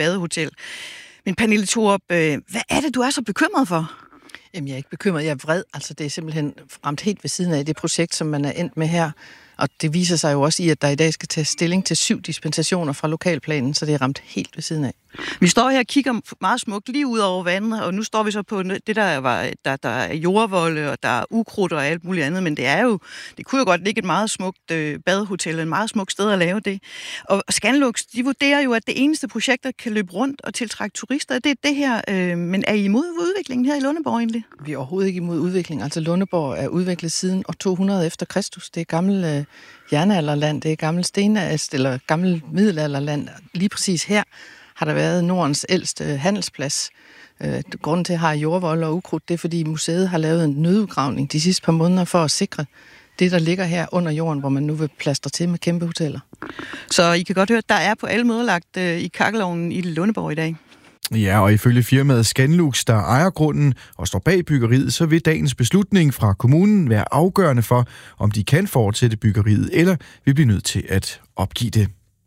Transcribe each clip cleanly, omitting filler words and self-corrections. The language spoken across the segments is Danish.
badehotel. Men Pernille Thorup, hvad er det, du er så bekymret for? Jamen, jeg er ikke bekymret, jeg er vred. Altså, det er simpelthen ramt helt ved siden af det projekt, som man er endt med her. Og det viser sig jo også i, at der i dag skal tage stilling til 7 dispensationer fra lokalplanen, så det er ramt helt ved siden af. Vi står her og kigger meget smukt lige ud over vandet, og nu står vi så på det, der er jordvolde, og der er ukrudt og alt muligt andet, men det kunne jo godt ligge et meget smukt badehotel, en meget smukt sted at lave det. Og Scanlux, de vurderer jo, at det eneste projekt, der kan løbe rundt og tiltrække turister, det er det her. Men er I imod udviklingen her i Lundeborg egentlig? Vi er overhovedet ikke imod udvikling. Altså Lundeborg er udviklet siden år 200 efter Kristus. Det er gammel jernalderland, det er gammel eller gammel middelalderland. Lige præcis her har der været Nordens ældste handelsplads. Grunden til, at har jordvold og ukrudt, det er, fordi museet har lavet en nødudgravning de sidste par måneder for at sikre det, der ligger her under jorden, hvor man nu vil plastre til med kæmpe hoteller. Så I kan godt høre, at der er på alle måder lagt i kakkelovnen i Lundeborg i dag. Ja, og ifølge firmaet Scanlux, der ejer grunden og står bag byggeriet, så vil dagens beslutning fra kommunen være afgørende for, om de kan fortsætte byggeriet, eller vil blive nødt til at opgive det.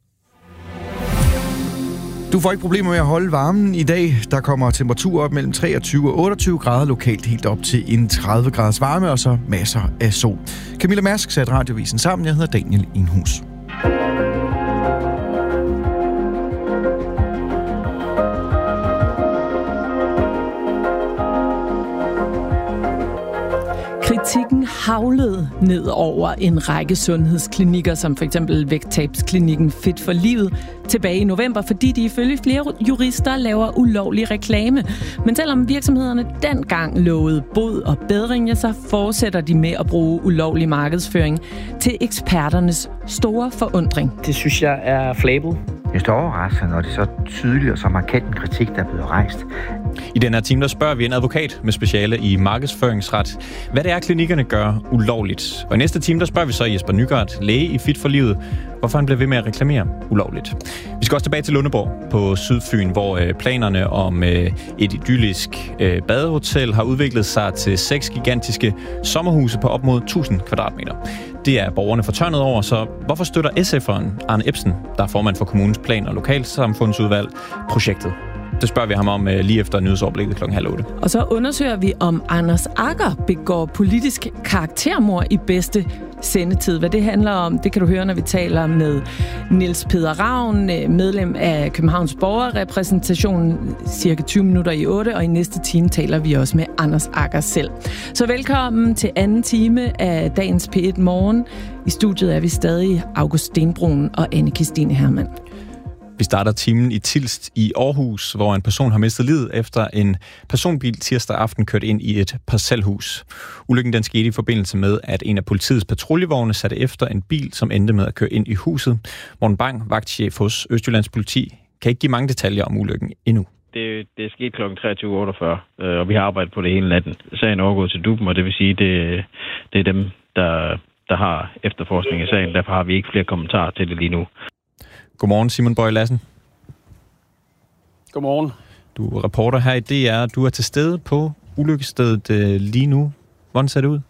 Du får ikke problemer med at holde varmen i dag. Der kommer temperatur op mellem 23 og 28 grader, lokalt helt op til en 30 graders varme, og så masser af sol. Camilla Mærsk satte radiovisen sammen. Jeg hedder Daniel Enhus. Kritikken haglede ned over en række sundhedsklinikker, som f.eks. vægttabsklinikken Fit for Livet, tilbage i november, fordi de ifølge flere jurister laver ulovlig reklame. Men selvom virksomhederne dengang lovede bod og bedring, ja, så fortsætter de med at bruge ulovlig markedsføring til eksperternes store forundring. Det synes jeg er flabet. Jeg står overrasket, når det er så tydeligt og så markant en kritik, der er blevet rejst. I den her time, der spørger vi en advokat med speciale i markedsføringsret, hvad det er, klinikkerne gør ulovligt. Og i næste time, der spørger vi så Jesper Nygaard, læge i Fit for Livet, hvorfor han bliver ved med at reklamere ulovligt. Vi skal også tilbage til Lundeborg på Sydfyn, hvor planerne om et idyllisk badehotel har udviklet sig til 6 gigantiske sommerhuse på op mod 1000 kvadratmeter. Det er borgerne fortørnet over, så hvorfor støtter SF'eren Arne Ebsen, der er formand for kommunens plan- og lokalsamfundsudvalg, projektet? Det spørger vi ham om lige efter nyhedsoverblikket 7:30. Og så undersøger vi, om Anders Agger begår politisk karaktermord i bedste sendetid. Hvad det handler om, det kan du høre, når vi taler med Niels Peder Ravn, medlem af Københavns Borgerrepræsentation, cirka 20 minutter i 8, og i næste time taler vi også med Anders Agger selv. Så velkommen til anden time af dagens P1 Morgen. I studiet er vi stadig August Stenbrun og Anne-Kristine Hermann. Vi starter timen i Tilst i Aarhus, hvor en person har mistet livet efter en personbil tirsdag aften kørte ind i et parcelhus. Ulykken den skete i forbindelse med, at en af politiets patruljevogne satte efter en bil, som endte med at køre ind i huset. Morten Bang, vagtchef hos Østjyllands Politi, kan ikke give mange detaljer om ulykken endnu. Det skete kl. 23.48, og vi har arbejdet på det hele natten. Sagen er overgået til DUP'en, og det vil sige, det er dem, der har efterforskning i sagen. Derfor har vi ikke flere kommentarer til det lige nu. Godmorgen, Simon Bøje Lassen. Godmorgen. Du er reporter her i DR. Du er til stede på ulykkesstedet lige nu. Hvordan ser det ud?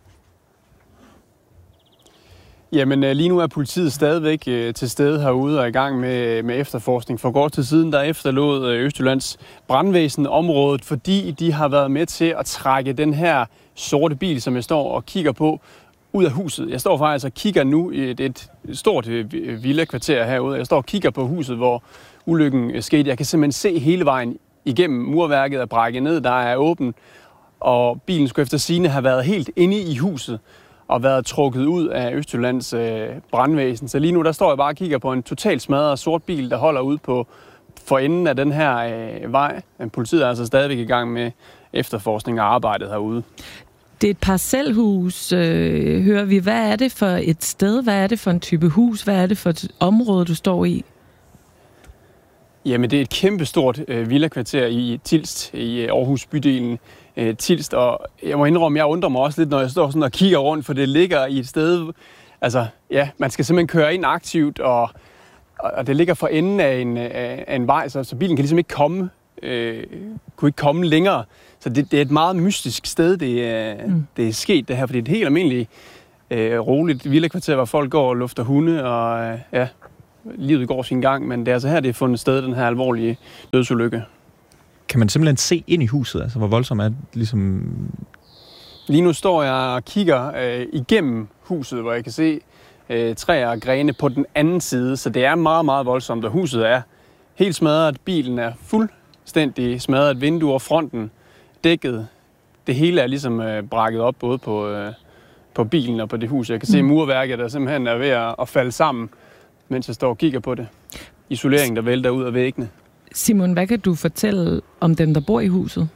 Jamen, lige nu er politiet stadigvæk til stede herude og i gang med efterforskning. For kort tid siden, der efterlod Østjyllands brandvæsen området, fordi de har været med til at trække den her sorte bil, som jeg står og kigger på, ud af huset. Jeg står faktisk og kigger nu i et stort villakvarter herude. Jeg står og kigger på huset, hvor ulykken skete. Jeg kan simpelthen se hele vejen igennem murværket er brækket ned, der er åben, og bilen skulle efter sigende have været helt inde i huset og været trukket ud af Østjyllands brandvæsen. Så lige nu der står jeg bare og kigger på en totalt smadret sort bil, der holder ud for enden af den her vej. Men politiet er altså stadigvæk i gang med efterforskning og arbejdet herude. Det er et parcelhus, hører vi. Hvad er det for et sted? Hvad er det for en type hus? Hvad er det for et område, du står i? Jamen, det er et kæmpestort villakvarter i Tilst, i Aarhus bydelen Tilst. Og jeg må indrømme, jeg undrer mig også lidt, når jeg står sådan og kigger rundt, for det ligger i et sted, altså ja, man skal simpelthen køre ind aktivt, og det ligger for enden af en vej, så bilen kan ligesom ikke komme, kunne ikke komme længere. Så det er et meget mystisk sted, det er sket det her, for det er et helt almindeligt roligt villakvarter, hvor folk går og lufter hunde, og ja. livet går sin gang, men det er altså her, det er fundet sted, den her alvorlige dødsulykke. Kan man simpelthen se ind i huset? Altså, hvor voldsomt er det ligesom? Lige nu står jeg og kigger igennem huset, hvor jeg kan se træer og grene på den anden side, så det er meget, meget voldsomt, og huset er helt smadret. Bilen er fuldstændig smadret, vinduer, fronten dækket. Det hele er ligesom brækket op, både på bilen og på det hus. Jeg kan se murværket, der simpelthen er ved at falde sammen, mens jeg står og kigger på det. Isoleringen, der vælter ud af væggene. Simon, hvad kan du fortælle om dem, der bor i huset?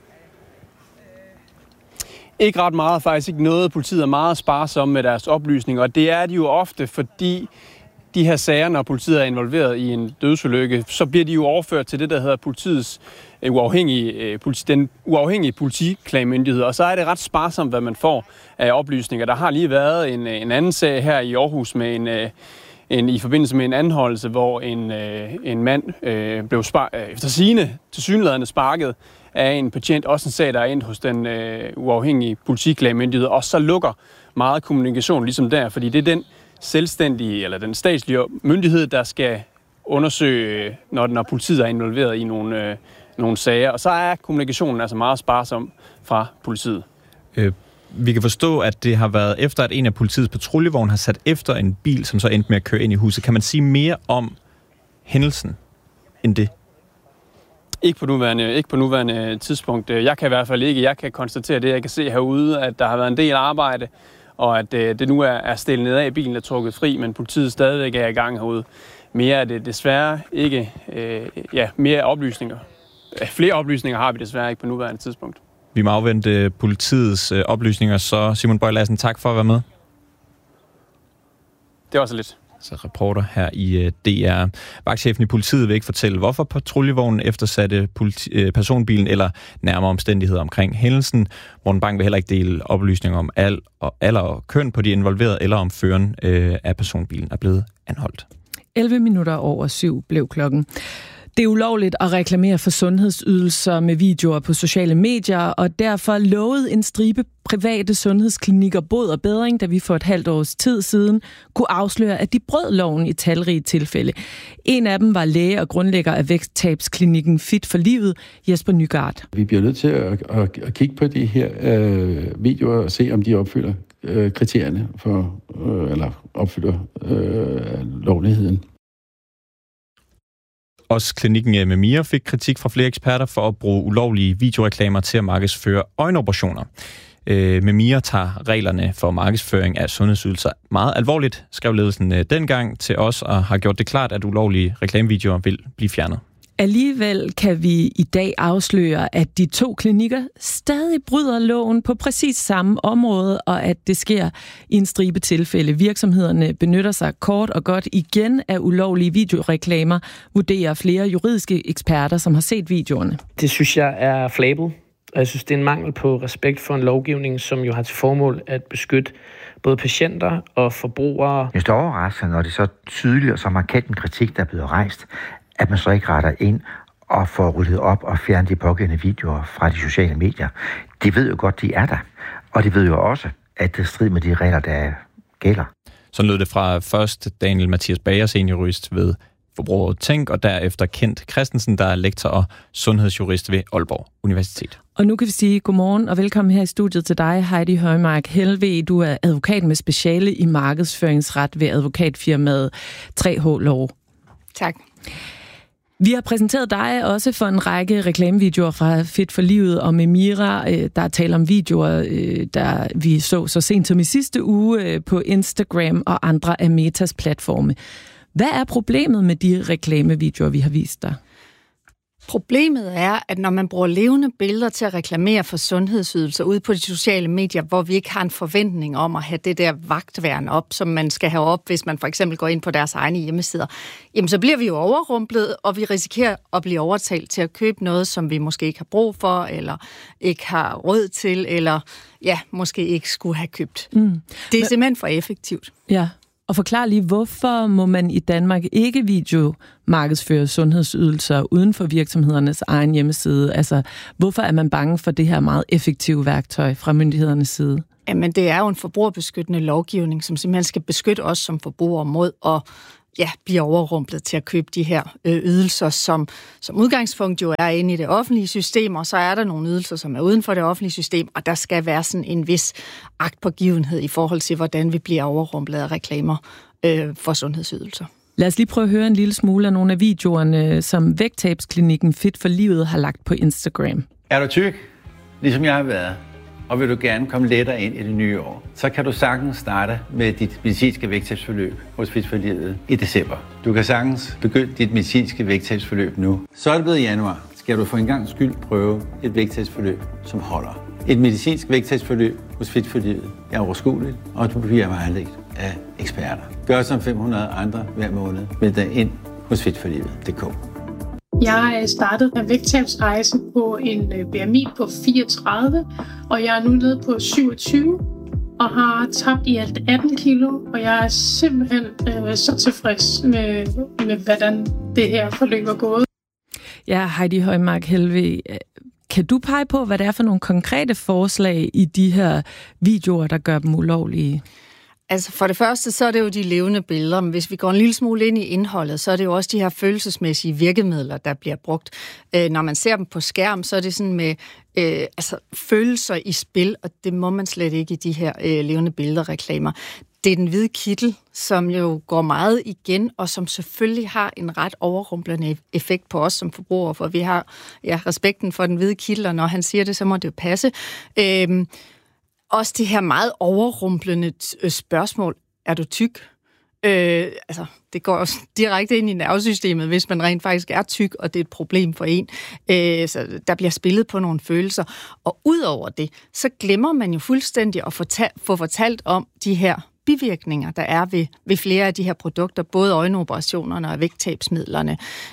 Ikke ret meget, faktisk ikke noget. Politiet er meget sparsomme med deres oplysninger, og det er de jo ofte, fordi de her sager, når politiet er involveret i en dødsulykke, så bliver de jo overført til det, der hedder politiets den uafhængige politiklagemyndighed, og så er det ret sparsomt, hvad man får af oplysninger. Der har lige været en anden sag her i Aarhus med i forbindelse med en anholdelse, hvor en mand blev efter sigende tilsyneladende sparket af en betjent, også en sag, der er endt hos den uafhængige politiklagemyndighed, og så lukker meget kommunikation ligesom der, fordi det er den selvstændige eller den statslige myndighed, der skal undersøge, når politiet er involveret i nogle sager, og så er kommunikationen altså meget sparsom fra politiet. Vi kan forstå, at det har været efter, at en af politiets patruljevogne har sat efter en bil, som så endte med at køre ind i huset. Kan man sige mere om hændelsen end det? Ikke på nuværende tidspunkt. Jeg kan i hvert fald ikke. Jeg kan konstatere det. Jeg kan se herude, at der har været en del arbejde, og at det nu er stillet ned af, bilen er trukket fri, men politiet stadigvæk er i gang herude. Mere er det desværre ikke. Mere oplysninger. Flere oplysninger har vi desværre ikke på nuværende tidspunkt. Vi må afvente politiets oplysninger, så Simon Bøje Lassen, tak for at være med. Det var så lidt. Så reporter her i DR. Vagtchefen i politiet vil ikke fortælle, hvorfor patruljevognen eftersatte personbilen eller nærmere omstændigheder omkring hændelsen. Morten Bang vil heller ikke dele oplysninger om alder og køn på de involverede, eller om føreren af personbilen er blevet anholdt. 7:11 blev klokken. Det er ulovligt at reklamere for sundhedsydelser med videoer på sociale medier, og derfor lovede en stribe private sundhedsklinikker bod og bedring, da vi for et halvt års tid siden kunne afsløre, at de brød loven i talrige tilfælde. En af dem var læge og grundlægger af vægttabsklinikken Fit for Livet, Jesper Nygaard. Vi bliver nødt til at kigge på de her videoer og se, om de opfylder kriterierne for, eller opfylder lovligheden. Også klinikken Memira fik kritik fra flere eksperter for at bruge ulovlige videoreklamer til at markedsføre øjenoperationer. Memira tager reglerne for markedsføring af sundhedsydelser meget alvorligt, skrev ledelsen dengang til os, og har gjort det klart, at ulovlige reklamevideoer vil blive fjernet. Alligevel kan vi i dag afsløre, at de to klinikker stadig bryder loven på præcis samme område, og at det sker i en stribe tilfælde. Virksomhederne benytter sig kort og godt igen af ulovlige videoreklamer, vurderer flere juridiske eksperter, som har set videoerne. Det synes jeg er flabet, og jeg synes, det er en mangel på respekt for en lovgivning, som jo har til formål at beskytte både patienter og forbrugere. Jeg står overrasket, når det så tydeligt og så markant en kritik, der er blevet rejst, at man så ikke retter ind og får ryddet op og fjernet de pågældende videoer fra de sociale medier. De ved jo godt, de er der. Og de ved jo også, at det strider med de regler, der gælder. Så lød det fra først Daniel Mathias Bager, seniorjurist ved Forbrugerrådet Tænk, og derefter Kent Christensen, der er lektor og sundhedsjurist ved Aalborg Universitet. Og nu kan vi sige godmorgen og velkommen her i studiet til dig, Heidi Højmark Helve. Du er advokat med speciale i markedsføringsret ved advokatfirmaet 3H Law. Tak. Vi har præsenteret dig også for en række reklamevideoer fra Fit for Livet og Memira. Der er tale om videoer, der vi så sent som i sidste uge på Instagram og andre af Metas platforme. Hvad er problemet med de reklamevideoer, vi har vist dig? Problemet er, at når man bruger levende billeder til at reklamere for sundhedsydelser ude på de sociale medier, hvor vi ikke har en forventning om at have det der vagtværn op, som man skal have op, hvis man for eksempel går ind på deres egne hjemmesider, jamen så bliver vi jo overrumplet, og vi risikerer at blive overtalt til at købe noget, som vi måske ikke har brug for, eller ikke har råd til, eller måske ikke skulle have købt. Det er simpelthen for effektivt. Ja. Og forklar lige, hvorfor må man i Danmark ikke videomarkedsføre sundhedsydelser uden for virksomhedernes egen hjemmeside? Altså, hvorfor er man bange for det her meget effektive værktøj fra myndighedernes side? Jamen, det er jo en forbrugerbeskyttende lovgivning, som simpelthen skal beskytte os som forbrugere mod at bliver overrumplet til at købe de her ydelser, som udgangspunkt jo er inde i det offentlige system, og så er der nogle ydelser, som er uden for det offentlige system, og der skal være sådan en vis agtpågivenhed i forhold til, hvordan vi bliver overrumplet af reklamer for sundhedsydelser. Lad os lige prøve at høre en lille smule af nogle af videoerne, som vægttabsklinikken Fit for Livet har lagt på Instagram. Er du tyk, ligesom jeg har været, og vil du gerne komme lettere ind i det nye år, så kan du sagtens starte med dit medicinske vægttabsforløb hos Fit for Livet i december. Du kan sagtens begynde dit medicinske vægttabsforløb nu. Så er det blevet januar. Skal du for en gang skyld prøve et vægttabsforløb, som holder. Et medicinsk vægttabsforløb hos Fit for Livet er overskueligt, og du bliver vejledt af eksperter. Gør som 500 andre hver måned. Meld dig ind hos fitforlivet.dk. Jeg startede en vægttabsrejse på en BMI på 34, og jeg er nu nede på 27 og har tabt i alt 18 kilo, og jeg er simpelthen så tilfreds med, hvordan det her forløb er gået. Ja, Heidi Højmark Helve, kan du pege på, hvad det er for nogle konkrete forslag i de her videoer, der gør dem ulovlige? Altså for det første, så er det jo de levende billeder, men hvis vi går en lille smule ind i indholdet, så er det jo også de her følelsesmæssige virkemidler, der bliver brugt. Når man ser dem på skærm, så er det sådan med følelser i spil, og det må man slet ikke i de her levende billeder-reklamer. Det er den hvide kittel, som jo går meget igen, og som selvfølgelig har en ret overrumplende effekt på os som forbrugere, for vi har respekten for den hvide kittel, og når han siger det, så må det jo passe. Også det her meget overrumplende spørgsmål, er du tyk? Det går også direkte ind i nervesystemet, hvis man rent faktisk er tyk, og det er et problem for en. Så der bliver spillet på nogle følelser. Og udover det, så glemmer man jo fuldstændig at få fortalt om de her bivirkninger, der er ved flere af de her produkter, både øjenoperationerne og vægttabsmidlerne.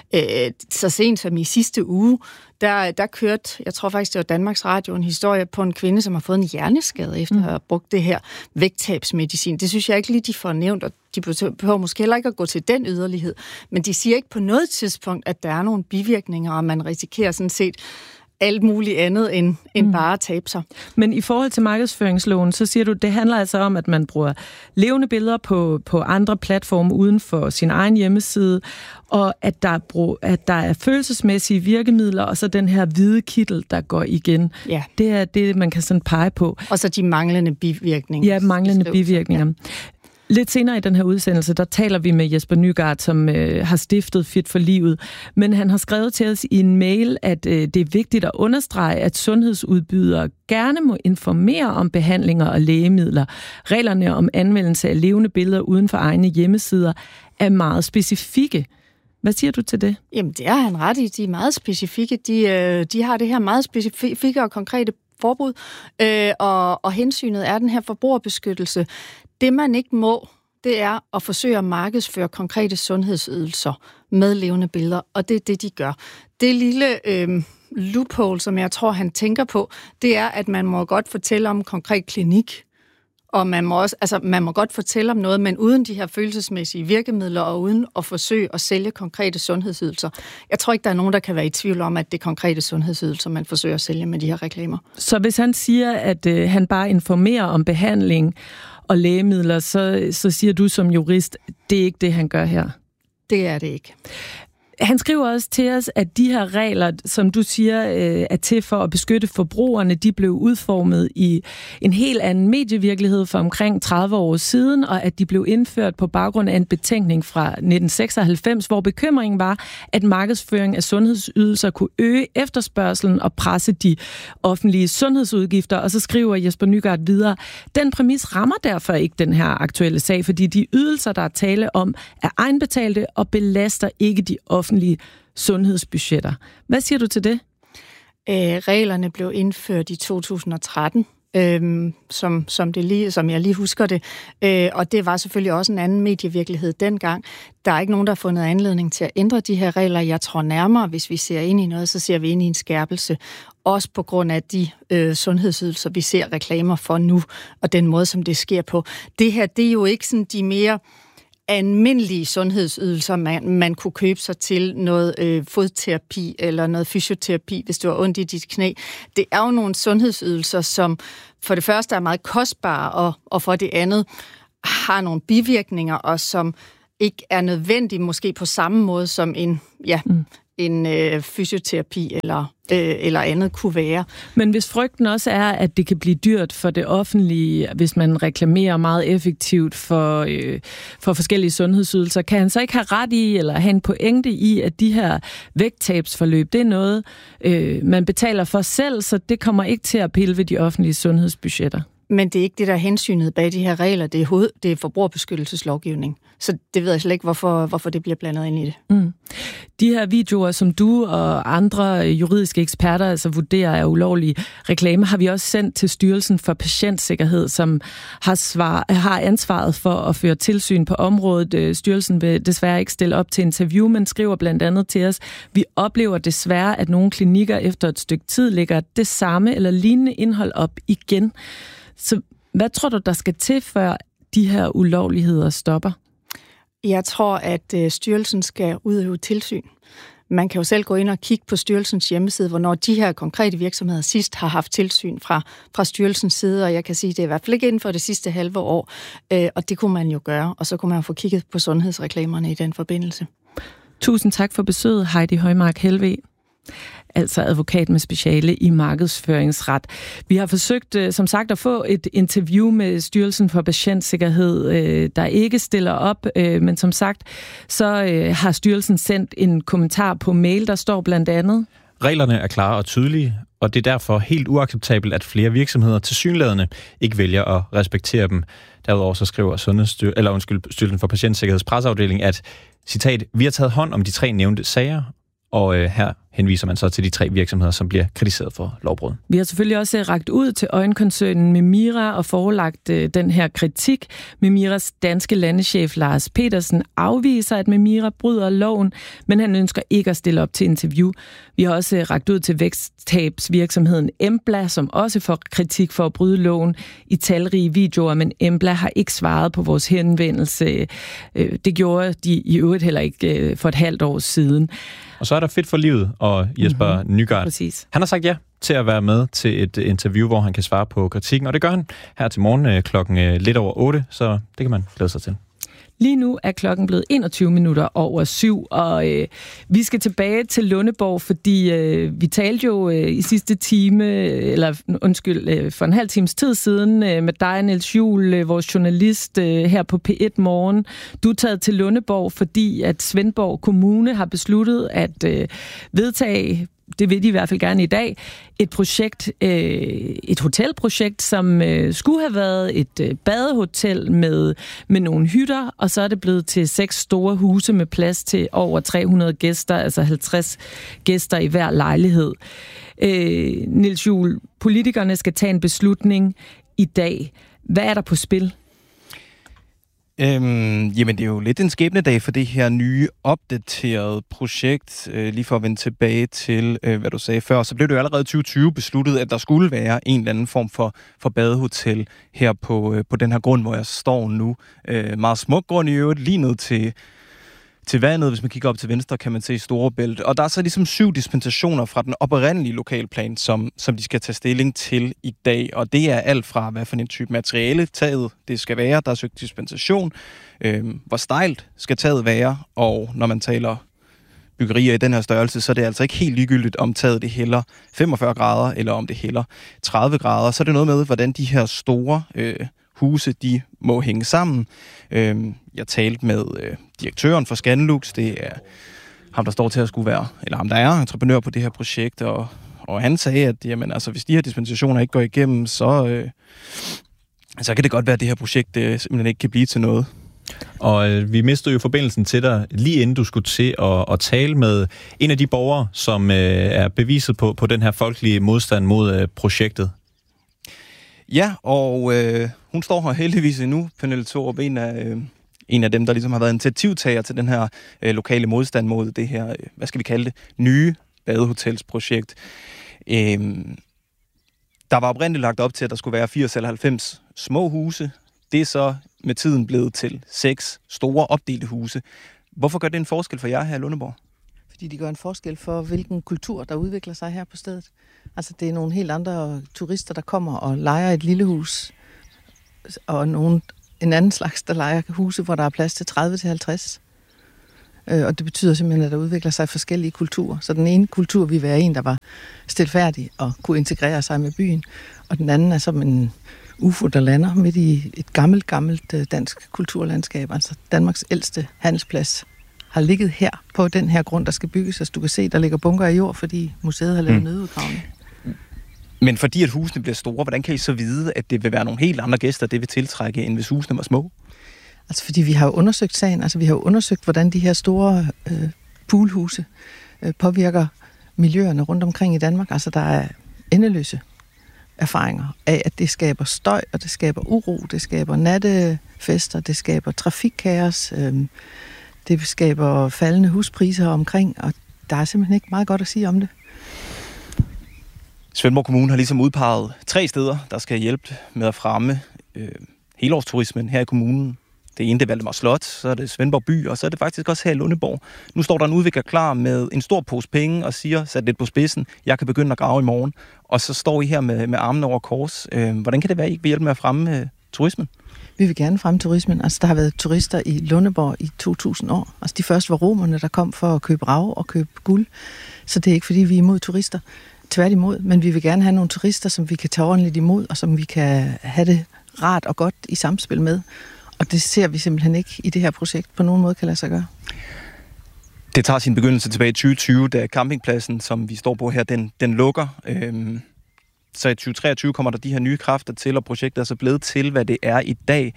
Så sent som i sidste uge, der kørte, jeg tror faktisk, det var Danmarks Radio, en historie på en kvinde, som har fået en hjerneskade efter at have brugt det her vægttabsmedicin. Det synes jeg ikke lige, de får nævnt, og de behøver måske heller ikke at gå til den yderlighed. Men de siger ikke på noget tidspunkt, at der er nogle bivirkninger, og man risikerer sådan set alt muligt andet end bare at tabe sig. Men i forhold til markedsføringsloven, så siger du, det handler altså om, at man bruger levende billeder på andre platforme uden for sin egen hjemmeside, og at der er følelsesmæssige virkemidler, og så den her hvide kittel, der går igen. Ja. Det er det, man kan sådan pege på. Og så de manglende bivirkninger. Ja, manglende bivirkninger. Ja. Lidt senere i den her udsendelse, der taler vi med Jesper Nygaard, som har stiftet Fit for Livet. Men han har skrevet til os i en mail, at det er vigtigt at understrege, at sundhedsudbydere gerne må informere om behandlinger og lægemidler. Reglerne om anvendelse af levende billeder uden for egne hjemmesider er meget specifikke. Hvad siger du til det? Jamen, det er han ret i. De er meget specifikke. De har det her meget specifikke og konkrete forbud, og hensynet er den her forbrugerbeskyttelse. Det, man ikke må, det er at forsøge at markedsføre konkrete sundhedsydelser med levende billeder, og det er det, de gør. Det lille loophole, som jeg tror, han tænker på, det er, at man må godt fortælle om en konkret klinik, og man må godt fortælle om noget, men uden de her følelsesmæssige virkemidler, og uden at forsøge at sælge konkrete sundhedsydelser. Jeg tror ikke, der er nogen, der kan være i tvivl om, at det er konkrete sundhedsydelser, man forsøger at sælge med de her reklamer. Så hvis han siger, at han bare informerer om behandling og lægemidler, så siger du som jurist, det er ikke det, han gør her? Det er det ikke. Han skriver også til os, at de her regler, som du siger, er til for at beskytte forbrugerne, de blev udformet i en helt anden medievirkelighed for omkring 30 år siden, og at de blev indført på baggrund af en betænkning fra 1996, hvor bekymringen var, at markedsføring af sundhedsydelser kunne øge efterspørgselen og presse de offentlige sundhedsudgifter. Og så skriver Jesper Nygaard videre, den præmis rammer derfor ikke den her aktuelle sag, fordi de ydelser, der er tale om, er egenbetalte og belaster ikke de offentlige sundhedsbudgetter. Hvad siger du til det? Reglerne blev indført i 2013, som jeg lige husker det. Og det var selvfølgelig også en anden medievirkelighed dengang. Der er ikke nogen, der har fundet anledning til at ændre de her regler. Jeg tror nærmere, hvis vi ser ind i noget, så ser vi ind i en skærpelse. Også på grund af de sundhedsydelser, vi ser reklamer for nu, og den måde, som det sker på. Det her, det er jo ikke sådan de mere almindelige sundhedsydelser, man kunne købe sig til, noget fodterapi eller noget fysioterapi, hvis du har ondt i dit knæ. Det er jo nogle sundhedsydelser, som for det første er meget kostbare, og for det andet har nogle bivirkninger, og som ikke er nødvendig måske på samme måde som en fysioterapi eller andet kunne være. Men hvis frygten også er, at det kan blive dyrt for det offentlige, hvis man reklamerer meget effektivt for forskellige sundhedsydelser, kan han så ikke have ret i, eller have en pointe i, at de her vægttabsforløb, det er noget, man betaler for selv, så det kommer ikke til at pille ved de offentlige sundhedsbudgetter? Men det er ikke det, der er hensynet bag de her regler. Det er forbrugerbeskyttelseslovgivning. Så det ved jeg slet ikke, hvorfor det bliver blandet ind i det. Mm. De her videoer, som du og andre juridiske eksperter altså vurderer er ulovlige reklame, har vi også sendt til Styrelsen for Patientsikkerhed, som har ansvaret for at føre tilsyn på området. Styrelsen vil desværre ikke stille op til interview, men skriver blandt andet til os: vi oplever desværre, at nogle klinikker efter et stykke tid lægger det samme eller lignende indhold op igen. Så hvad tror du, der skal til, før de her ulovligheder stopper? Jeg tror, at styrelsen skal udøve tilsyn. Man kan jo selv gå ind og kigge på styrelsens hjemmeside, hvornår de her konkrete virksomheder sidst har haft tilsyn fra styrelsens side, og jeg kan sige, at det er i hvert fald ikke inden for det sidste halve år, og det kunne man jo gøre, og så kunne man få kigget på sundhedsreklamerne i den forbindelse. Tusind tak for besøget, Heidi Højmark Helve, altså advokat med speciale i markedsføringsret. Vi har forsøgt, som sagt, at få et interview med Styrelsen for Patientsikkerhed, der ikke stiller op, men som sagt, så har styrelsen sendt en kommentar på mail, der står blandt andet: reglerne er klare og tydelige, og det er derfor helt uacceptabelt, at flere virksomheder tilsyneladende ikke vælger at respektere dem. Derudover så skriver Styrelsen for Patientsikkerheds presseafdeling, at, citat, vi har taget hånd om de 3 nævnte sager, og her henviser man så til de 3 virksomheder, som bliver kritiseret for lovbrud. Vi har selvfølgelig også rakt ud til øjenkoncernen Memira og forelagt den her kritik. Memiras danske landeschef Lars Petersen afviser, at Memira bryder loven, men han ønsker ikke at stille op til interview. Vi har også rakt ud til vægttabsvirksomheden Embla, som også får kritik for at bryde loven i talrige videoer, men Embla har ikke svaret på vores henvendelse. Det gjorde de i øvrigt heller ikke for et halvt år siden. Og så er der Fedt for livet og Jesper Nygaard. Præcis. Han har sagt ja til at være med til et interview, hvor han kan svare på kritikken, og det gør han her til morgen klokken lidt over 8, så det kan man glæde sig til. Lige nu er klokken blevet 21 minutter over 7, og vi skal tilbage til Lundeborg, fordi vi talte jo i sidste time, for en halv times tid siden, med dig, Niels Juel, vores journalist her på P1 Morgen. Du er taget til Lundeborg, fordi at Svendborg Kommune har besluttet at vedtage, det vil de i hvert fald gerne i dag, et projekt, et hotelprojekt, som skulle have været et badehotel med nogle hytter, og så er det blevet til 6 store huse med plads til over 300 gæster, altså 50 gæster i hver lejlighed. Niels Juel, politikerne skal tage en beslutning i dag. Hvad er der på spil? Jamen, det er jo lidt en skæbnedag for det her nye, opdaterede projekt. Lige for at vende tilbage til, hvad du sagde før, så blev det jo allerede i 2020 besluttet, at der skulle være en eller anden form for badehotel her på den her grund, hvor jeg står nu. Meget smuk grund i øvrigt, lige ned til vandet. Hvis man kigger op til venstre, kan man se Storebælt. Og der er så ligesom 7 dispensationer fra den oprindelige lokalplan, som de skal tage stilling til i dag. Og det er alt fra, hvad for en type materiale taget det skal være. Der er søgt dispensation. Hvor stejlt skal taget være. Og når man taler byggerier i den her størrelse, så er det altså ikke helt ligegyldigt, om taget det hælder 45 grader, eller om det hælder 30 grader. Så er det noget med, hvordan de her store huse, de må hænge sammen. Jeg talte med direktøren for Scanlux, det er ham, der står til at skulle være, eller ham, der er entreprenør på det her projekt, og han sagde, at jamen, altså, hvis de her dispensationer ikke går igennem, så kan det godt være, at det her projekt simpelthen ikke kan blive til noget. Og vi mistede jo forbindelsen til dig, lige inden du skulle til at tale med en af de borgere, som er beviset på den her folkelige modstand mod projektet. Ja, og hun står her heldigvis endnu, Pernille Thorup, en af dem, der ligesom har været initiativtager til den her lokale modstand mod det her, hvad skal vi kalde det, nye badehotelsprojekt. Der var oprindeligt lagt op til, at der skulle være 80 eller 90 små huse. Det er så med tiden blevet til 6 store opdelte huse. Hvorfor gør det en forskel for jer her i Lundeborg? Fordi de gør en forskel for, hvilken kultur, der udvikler sig her på stedet. Altså, det er nogle helt andre turister, der kommer og lejer et lille hus, og nogle en anden slags, der lejer huse, hvor der er plads til 30-50. Og det betyder simpelthen, at der udvikler sig forskellige kulturer. Så den ene kultur vil være en, der var stilfærdig og kunne integrere sig med byen, og den anden er som en UFO, der lander midt i et gammelt dansk kulturlandskab. Altså Danmarks ældste handelsplads har ligget her på den her grund, der skal bygges. Altså du kan se, der ligger bunker af jord, fordi museet har lavet nødudgravning. Men fordi at husene bliver store, hvordan kan I så vide, at det vil være nogle helt andre gæster, det vil tiltrække, end hvis husene var små? Altså fordi vi har jo undersøgt sagen, altså vi har jo undersøgt, hvordan de her store poolhuse påvirker miljøerne rundt omkring i Danmark. Altså der er endeløse erfaringer af, at det skaber støj, og det skaber uro, det skaber nattefester, det skaber trafikkaos, det skaber faldende huspriser omkring, og der er simpelthen ikke meget godt at sige om det. Svendborg Kommune har ligesom udpeget 3 steder, der skal hjælpe med at fremme helårsturismen her i kommunen. Det ene, det er Valdemar Slot, så er det Svendborg By, og så er det faktisk også her i Lundeborg. Nu står der en udvikler klar med en stor pose penge og siger, sat lidt på spidsen, jeg kan begynde at grave i morgen. Og så står I her med armene over kors. Hvordan kan det være, I ikke vil hjælpe med at fremme turismen? Vi vil gerne fremme turismen. Altså, der har været turister i Lundeborg i 2000 år. Altså, de første var romerne, der kom for at købe rav og købe guld. Så det er ikke, fordi vi er imod turister. Tværtimod, men vi vil gerne have nogle turister, som vi kan tage ordentligt imod, og som vi kan have det rart og godt i samspil med. Og det ser vi simpelthen ikke i det her projekt på nogen måde kan lade sig gøre. Det tager sin begyndelse tilbage i 2020, da campingpladsen, som vi står på her, den lukker. Så i 2023 kommer der de her nye kræfter til, og projektet er så blevet til, hvad det er i dag.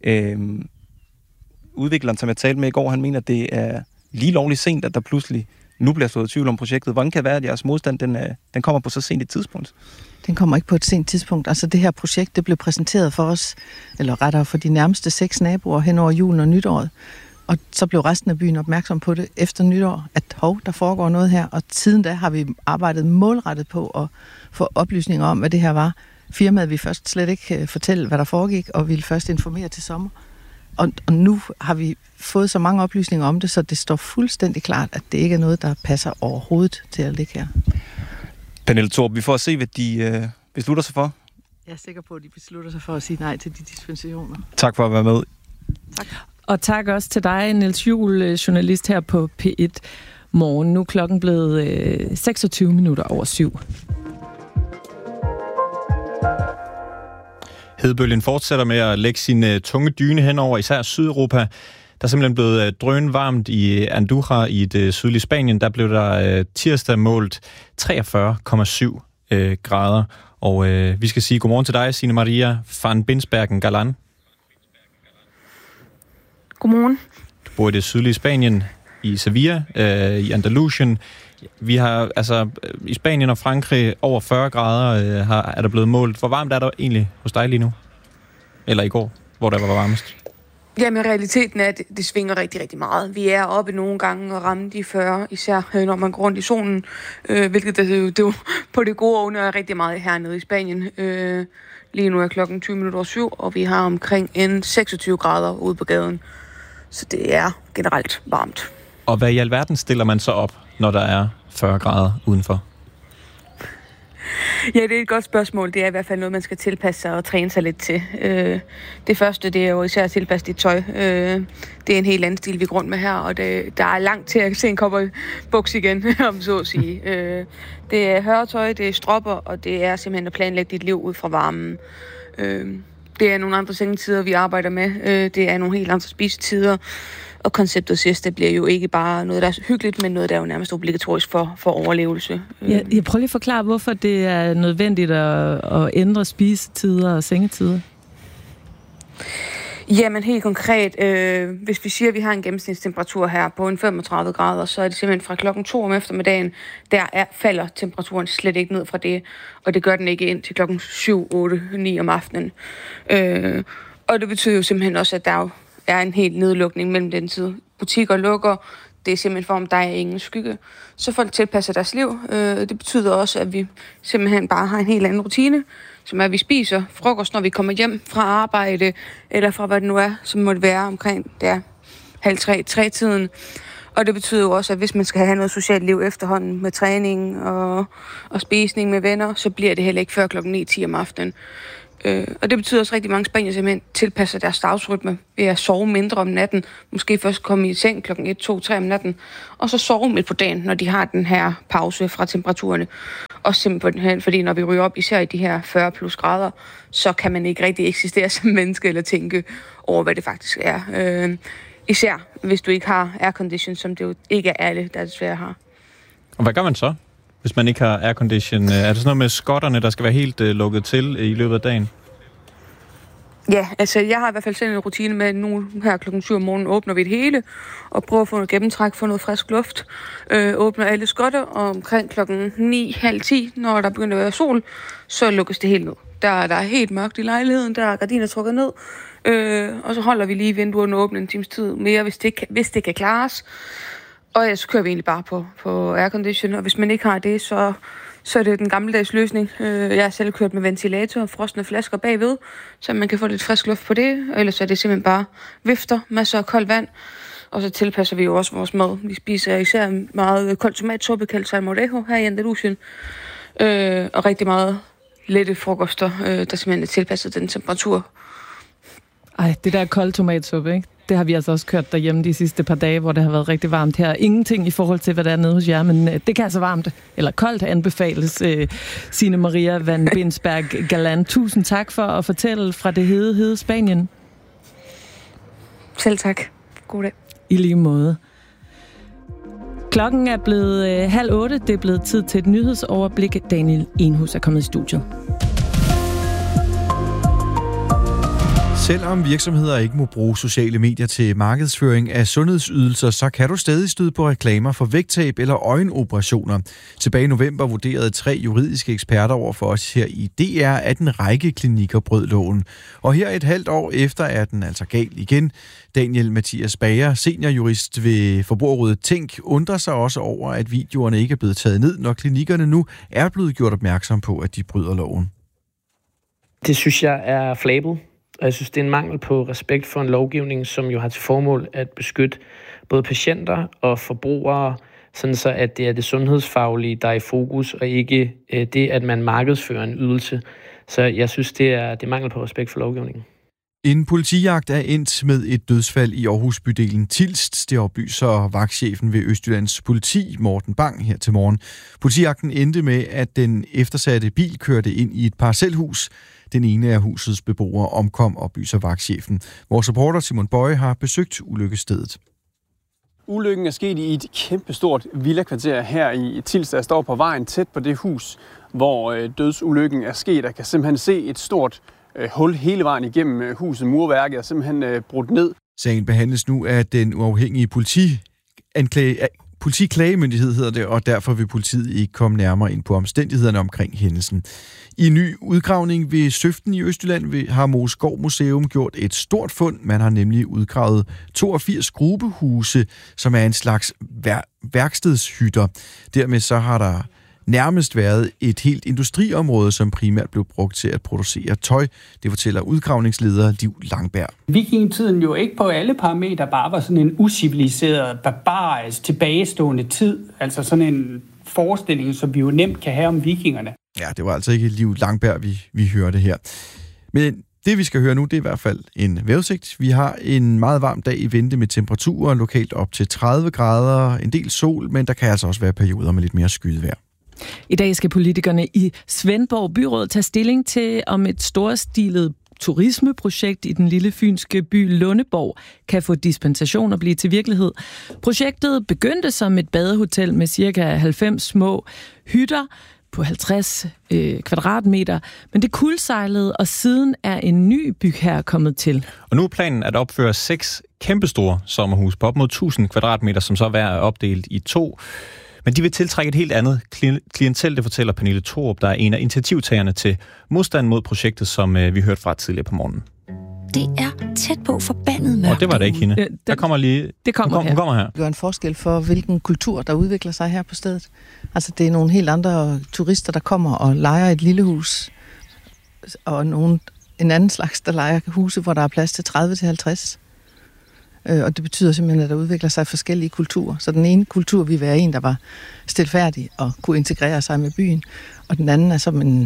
Udvikleren, som jeg talte med i går, han mener, at det er lige lovligt sent, at der pludselig nu bliver slået tvivl om projektet. Hvordan kan det være, at jeres modstand den kommer på så sent et tidspunkt? Den kommer ikke på et sent tidspunkt. Altså det her projekt, det blev præsenteret for os, eller rettere for de nærmeste 6 naboer hen over julen og nytåret. Og så blev resten af byen opmærksom på det efter nytår, at der foregår noget her. Og siden da har vi arbejdet målrettet på at få oplysninger om, hvad det her var. Firmaet ville først slet ikke fortælle, hvad der foregik, og ville først informere til sommer. Og nu har vi fået så mange oplysninger om det, så det står fuldstændig klart, at det ikke er noget, der passer overhovedet til at ligge her. Pernille Thorup, vi får at se, hvad de beslutter sig for. Jeg er sikker på, at de beslutter sig for at sige nej til de dispensationer. Tak for at være med. Tak. Og tak også til dig, Niels Juhl, journalist her på P1 Morgen. Nu er klokken blevet 26 minutter over 7. Hedebølgen fortsætter med at lægge sin tunge dyne hen over især Sydeuropa. Der er simpelthen blevet drønvarmt i Andorra i det sydlige Spanien. Der blev der tirsdag målt 43,7 grader. Og vi skal sige godmorgen til dig, Signe Maria van Binsbergen Galan. Godmorgen. Du bor i det sydlige Spanien, i Sevilla, i Andalusien. Vi har altså i Spanien og Frankrig over 40 grader er der blevet målt. Hvor varmt er der egentlig hos dig lige nu? Eller i går, hvor der var varmest? Jamen, realiteten er, at det svinger rigtig, rigtig meget. Vi er oppe nogle gange og rammer de 40, især når man går rundt i solen, hvilket det jo på det gode ånd er rigtig meget hernede i Spanien. Lige nu er klokken 7, og vi har omkring 26 grader ude på gaden. Så det er generelt varmt. Og hvad i alverden stiller man så op, når der er 40 grader udenfor? Ja, det er et godt spørgsmål. Det er i hvert fald noget, man skal tilpasse sig og træne sig lidt til. Det første, det er jo især at tilpasse dit tøj. Det er en helt anden stil, vi går rundt med her, og der er langt til at se en cowboybuks igen, om så at sige. Det er hørtøj, det er stropper, og det er simpelthen at planlægge dit liv ud fra varmen. Det er nogle andre sengetider, vi arbejder med. Det er nogle helt andre spisetider. Og konceptet siesta bliver jo ikke bare noget, der er hyggeligt, men noget, der er jo nærmest obligatorisk for overlevelse. Jeg prøver lige at forklare, hvorfor det er nødvendigt at ændre spisetider og sengetider. Jamen helt konkret, hvis vi siger, at vi har en gennemsnitstemperatur her på en 35 grader, så er det simpelthen fra klokken 2 om eftermiddagen, falder temperaturen slet ikke ned fra det, og det gør den ikke ind til klokken 7, 8, 9 om aftenen. Og det betyder jo simpelthen også, at der er en helt nedlukning mellem den tid. Butikker lukker, det er simpelthen for, om der er ingen skygge. Så folk tilpasser deres liv. Det betyder også, at vi simpelthen bare har en helt anden rutine, som er, at vi spiser frokost, når vi kommer hjem fra arbejde, eller fra hvad det nu er, som må det være omkring 2:30-3-tiden. Og det betyder jo også, at hvis man skal have noget socialt liv efterhånden med træning og spisning med venner, så bliver det heller ikke før klokken 9-10 om aftenen. Og det betyder også, at rigtig mange spaniere simpelthen tilpasser deres dagsrytme ved at sove mindre om natten. Måske først komme i seng klokken 1, 2, 3 om natten, og så sove midt på dagen, når de har den her pause fra temperaturerne. Og simpelthen, fordi når vi ryger op, især i de her 40 plus grader, så kan man ikke rigtig eksistere som menneske eller tænke over, hvad det faktisk er. Især hvis du ikke har aircondition, som det jo ikke er alle, der desværre har. Og hvad gør man så, hvis man ikke har aircondition? Er det sådan noget med skotterne, der skal være helt lukket til i løbet af dagen? Ja, altså jeg har i hvert fald selv en rutine med, nu her klokken 7 om morgenen åbner vi det hele, og prøver at få noget gennemtræk, få noget frisk luft. Åbner alle skotter, og omkring klokken 9:30, når der begynder at være sol, så lukkes det helt ned. Der er helt mørkt i lejligheden, der er gardiner trukket ned, og så holder vi lige vinduerne åbne en times tid mere, hvis det kan klares. Og ja, så kører vi egentlig bare på aircondition, og hvis man ikke har det, så er det den gammeldags løsning. Jeg har selv kørt med ventilator og frosne flasker bagved, så man kan få lidt frisk luft på det. Og ellers er det simpelthen bare vifter, masser af koldt vand. Og så tilpasser vi jo også vores mad. Vi spiser især meget kold tomatsuppe, kaldt salmorejo her i Andalusien. Og rigtig meget lette frokoster, der simpelthen er tilpasset den temperatur. Ej, det der kold tomatsuppe, ikke? Det har vi altså også kørt derhjemme de sidste par dage, hvor det har været rigtig varmt her. Ingenting i forhold til, hvad der er nede hos jer, men det kan altså varmt eller koldt anbefales. Signe Maria Van Bensberg Galan, tusind tak for at fortælle fra det hede Spanien. Selv tak. God dag. I lige måde. Klokken er blevet 7:30. Det er blevet tid til et nyhedsoverblik. Daniel Enhus er kommet i studiet. Selvom virksomheder ikke må bruge sociale medier til markedsføring af sundhedsydelser, så kan du stadig støde på reklamer for vægttab eller øjenoperationer. Tilbage i november vurderede 3 juridiske eksperter over for os her i DR, at en række klinikker brød loven. Og her et halvt år efter er den altså gal igen. Daniel Mathias Bager, seniorjurist ved Forbrugerrådet Tænk, undrer sig også over, at videoerne ikke er blevet taget ned, når klinikkerne nu er blevet gjort opmærksom på, at de bryder loven. Det synes jeg er flabet. Og jeg synes, det er en mangel på respekt for en lovgivning, som jo har til formål at beskytte både patienter og forbrugere, sådan så at det er det sundhedsfaglige, der er i fokus, og ikke det, at man markedsfører en ydelse. Så jeg synes, det er mangel på respekt for lovgivningen. En politijagt er endt med et dødsfald i Aarhus-bydelen Tilst. Det oplyser vagtchefen ved Østjyllands politi, Morten Bang, her til morgen. Politijagten endte med, at den eftersatte bil kørte ind i et parcelhus. Den ene af husets beboere omkom, oplyser vagtchefen. Vores reporter Simon Bøje har besøgt ulykkestedet. Ulykken er sket i et kæmpestort villakvarter her i Tilst. Jeg står på vejen tæt på det hus, hvor dødsulykken er sket. Jeg kan simpelthen se et stort hul hele vejen igennem huset. Murværket er simpelthen brudt ned. Sagen behandles nu af den uafhængige politiklagemyndighed, hedder det, og derfor vil politiet ikke komme nærmere ind på omstændighederne omkring hændelsen. I en ny udgravning ved Søften i Østjylland har Moesgaard Museum gjort et stort fund. Man har nemlig udgravet 82 grubehuse, som er en slags værkstedshytter. Dermed så har der nærmest været et helt industriområde, som primært blev brugt til at producere tøj. Det fortæller udgravningsleder Liv Langberg. Vikingetiden jo ikke på alle parametre bare var sådan en uciviliseret, barbarisk, tilbagestående tid. Altså sådan en forestilling, som vi jo nemt kan have om vikingerne. Ja, det var altså ikke Liv Langberg, vi hørte her. Men det, vi skal høre nu, det er i hvert fald en vejrudsigt. Vi har en meget varm dag i vente med temperaturer lokalt op til 30 grader, en del sol, men der kan altså også være perioder med lidt mere skydevejr. I dag skal politikerne i Svendborg Byråd tage stilling til, om et storstilet turismeprojekt i den lille fynske by Lundeborg kan få dispensation og blive til virkelighed. Projektet begyndte som et badehotel med ca. 90 små hytter på 50 kvadratmeter, men det kuldsejlede, og siden er en ny bygherre kommet til. Og nu er planen at opføre 6 kæmpestore sommerhus på op mod 1000 kvadratmeter, som så hver er opdelt i 2. Men de vil tiltrække et helt andet klientel, det fortæller Pernille Thorup, der er en af initiativtagerne til modstand mod projektet, som vi hørte fra tidligere på morgenen. Det er tæt på forbandet mørkt. Og det var da ikke hende. Der kommer lige... Det kommer hun kommer her. Det gør en forskel for, hvilken kultur, der udvikler sig her på stedet. Altså, det er nogle helt andre turister, der kommer og lejer et lille hus, og en anden slags, der lejer huse, hvor der er plads til 30-50. Og det betyder simpelthen, at der udvikler sig forskellige kulturer. Så den ene kultur vil være en, der var stilfærdig og kunne integrere sig med byen, og den anden er som en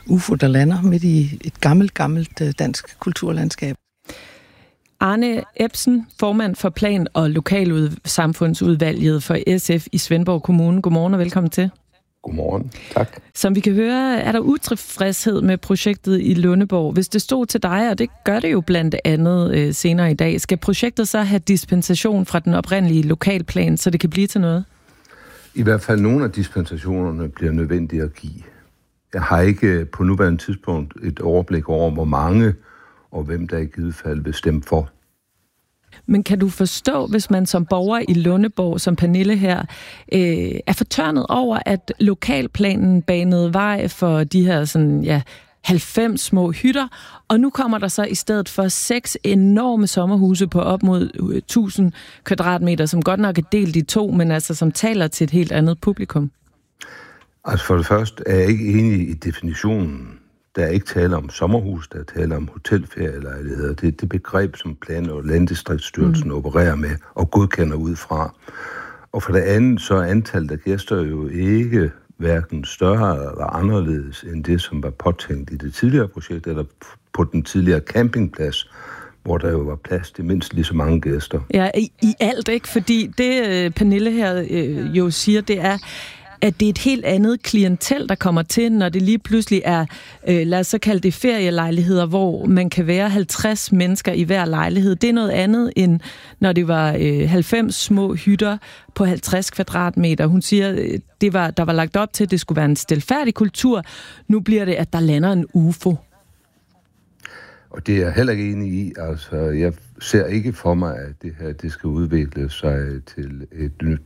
UFO, der lander midt i et gammelt dansk kulturlandskab. Arne Ebsen, formand for Plan- og Lokalsamfundsudvalget for SF i Svendborg Kommune. Godmorgen og velkommen til. Godmorgen, tak. Som vi kan høre, er der utilfredshed med projektet i Lundeborg. Hvis det stod til dig, og det gør det jo blandt andet senere i dag, skal projektet så have dispensation fra den oprindelige lokalplan, så det kan blive til noget? I hvert fald nogle af dispensationerne bliver nødvendige at give. Jeg har ikke på nuværende tidspunkt et overblik over, hvor mange og hvem der i givet fald vil stemme for. Men kan du forstå, hvis man som borger i Lundeborg, som Pernille her, er fortørnet over, at lokalplanen banede vej for de her 90 små hytter, og nu kommer der så i stedet for 6 enorme sommerhuse på op mod 1000 kvadratmeter, som godt nok er delt i 2, men altså som taler til et helt andet publikum? Altså for det første er jeg ikke enig i definitionen. Der er ikke tale om sommerhus, der er tale om hotelferielejligheder. Det er det begreb, som Plan- og Landdistriktsstyrelsen opererer med og godkender ud fra. Og for det andet, så er antallet af gæster jo ikke hverken større eller anderledes end det, som var påtænkt i det tidligere projekt, eller på den tidligere campingplads, hvor der jo var plads til mindst lige så mange gæster. Ja, i alt, ikke? Fordi det, Pernille her jo siger, det er, at det er et helt andet klientel, der kommer til, når det lige pludselig er, lad os så kalde det ferielejligheder, hvor man kan være 50 mennesker i hver lejlighed. Det er noget andet, end når det var 90 små hytter på 50 kvadratmeter. Hun siger, der var lagt op til, at det skulle være en stilfærdig kultur. Nu bliver det, at der lander en UFO. Og det er jeg heller ikke enig i. Altså, jeg ser ikke for mig, at det her det skal udvikle sig til et nyt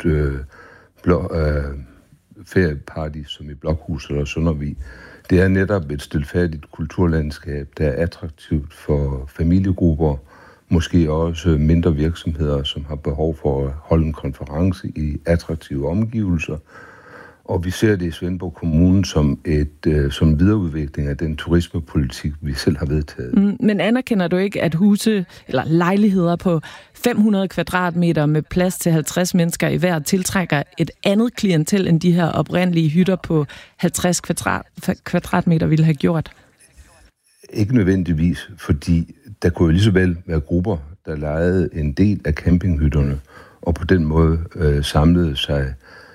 ferieparty, som i Blokhus eller Søndervig. Det er netop et stilfærdigt kulturlandskab, der er attraktivt for familiegrupper, måske også mindre virksomheder, som har behov for at holde en konference i attraktive omgivelser. Og vi ser det i Svendborg Kommune som som videreudvikling af den turismepolitik, vi selv har vedtaget. Men anerkender du ikke, at huse eller lejligheder på 500 kvadratmeter med plads til 50 mennesker i hver tiltrækker et andet klientel, end de her oprindelige hytter på 50 kvadratmeter ville have gjort? Ikke nødvendigvis, fordi der kunne jo lige så vel være grupper, der lejede en del af campinghytterne, og på den måde samlede sig.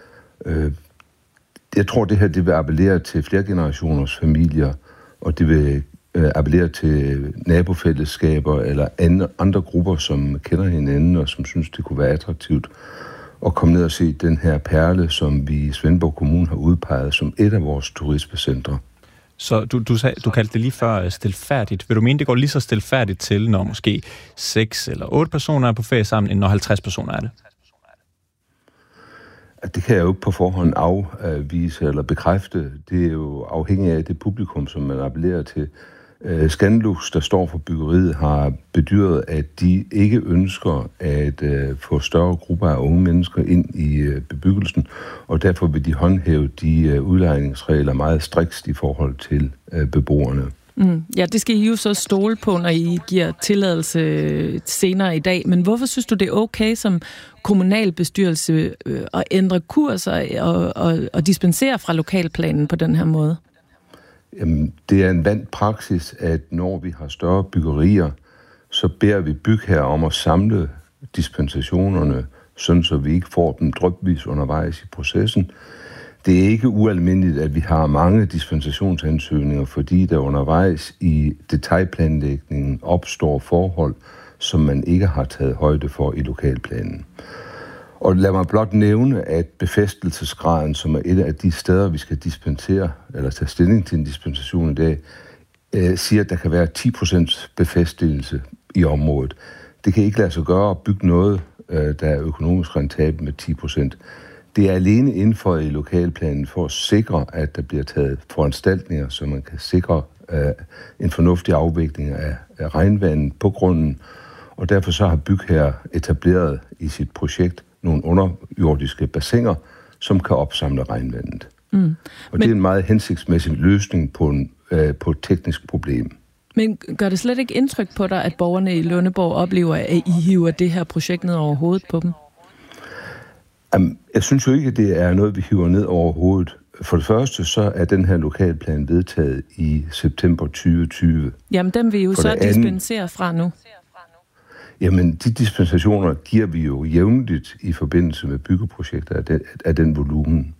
Jeg tror, det her det vil appellere til flere generationers familier, og det vil appellere til nabofællesskaber eller andre grupper, som kender hinanden og som synes, det kunne være attraktivt at komme ned og se den her perle, som vi i Svendborg Kommune har udpeget som et af vores turismecentre. Så du kaldte det lige før stilfærdigt. Vil du mene, det går lige så stilfærdigt til, når måske 6 eller 8 personer er på ferie sammen, end når 50 personer er det? Det kan jeg jo ikke på forhånd afvise eller bekræfte. Det er jo afhængigt af det publikum, som man appellerer til. Scanlux, der står for byggeriet, har bedyret, at de ikke ønsker at få større grupper af unge mennesker ind i bebyggelsen, og derfor vil de håndhæve de udlejningsregler meget strikst i forhold til beboerne. Ja, det skal I jo så stole på, når I giver tilladelse senere i dag. Men hvorfor synes du, det er okay som kommunalbestyrelse at ændre kurser og dispensere fra lokalplanen på den her måde? Jamen, det er en vant praksis, at når vi har større byggerier, så beder vi bygherrer om at samle dispensationerne, sådan så vi ikke får dem drypvis undervejs i processen. Det er ikke ualmindeligt, at vi har mange dispensationsansøgninger, fordi der undervejs i detaljplanlægningen opstår forhold, som man ikke har taget højde for i lokalplanen. Og lad mig blot nævne, at befæstelsesgraden, som er et af de steder, vi skal dispensere, eller tage stilling til en dispensation i dag, siger, at der kan være 10% befæstelse i området. Det kan ikke lade sig gøre at bygge noget, der er økonomisk rentabelt med 10%. Det er alene indføjet i lokalplanen for at sikre, at der bliver taget foranstaltninger, så man kan sikre en fornuftig afvikling af regnvandet på grunden. Og derfor så har bygherrer etableret i sit projekt nogle underjordiske bassiner, som kan opsamle regnvandet. Og det er en meget hensigtsmæssig løsning på et teknisk problem. Men gør det slet ikke indtryk på dig, at borgerne i Lundeborg oplever, at I hiver det her projekt ned over hovedet på dem? Jeg synes jo ikke, at det er noget, vi hiver ned over hovedet. For det første, så er den her lokalplan vedtaget i september 2020. Jamen, den vil jo så dispensere fra nu. Jamen, de dispensationer giver vi jo jævnligt i forbindelse med byggeprojekter af den volumen.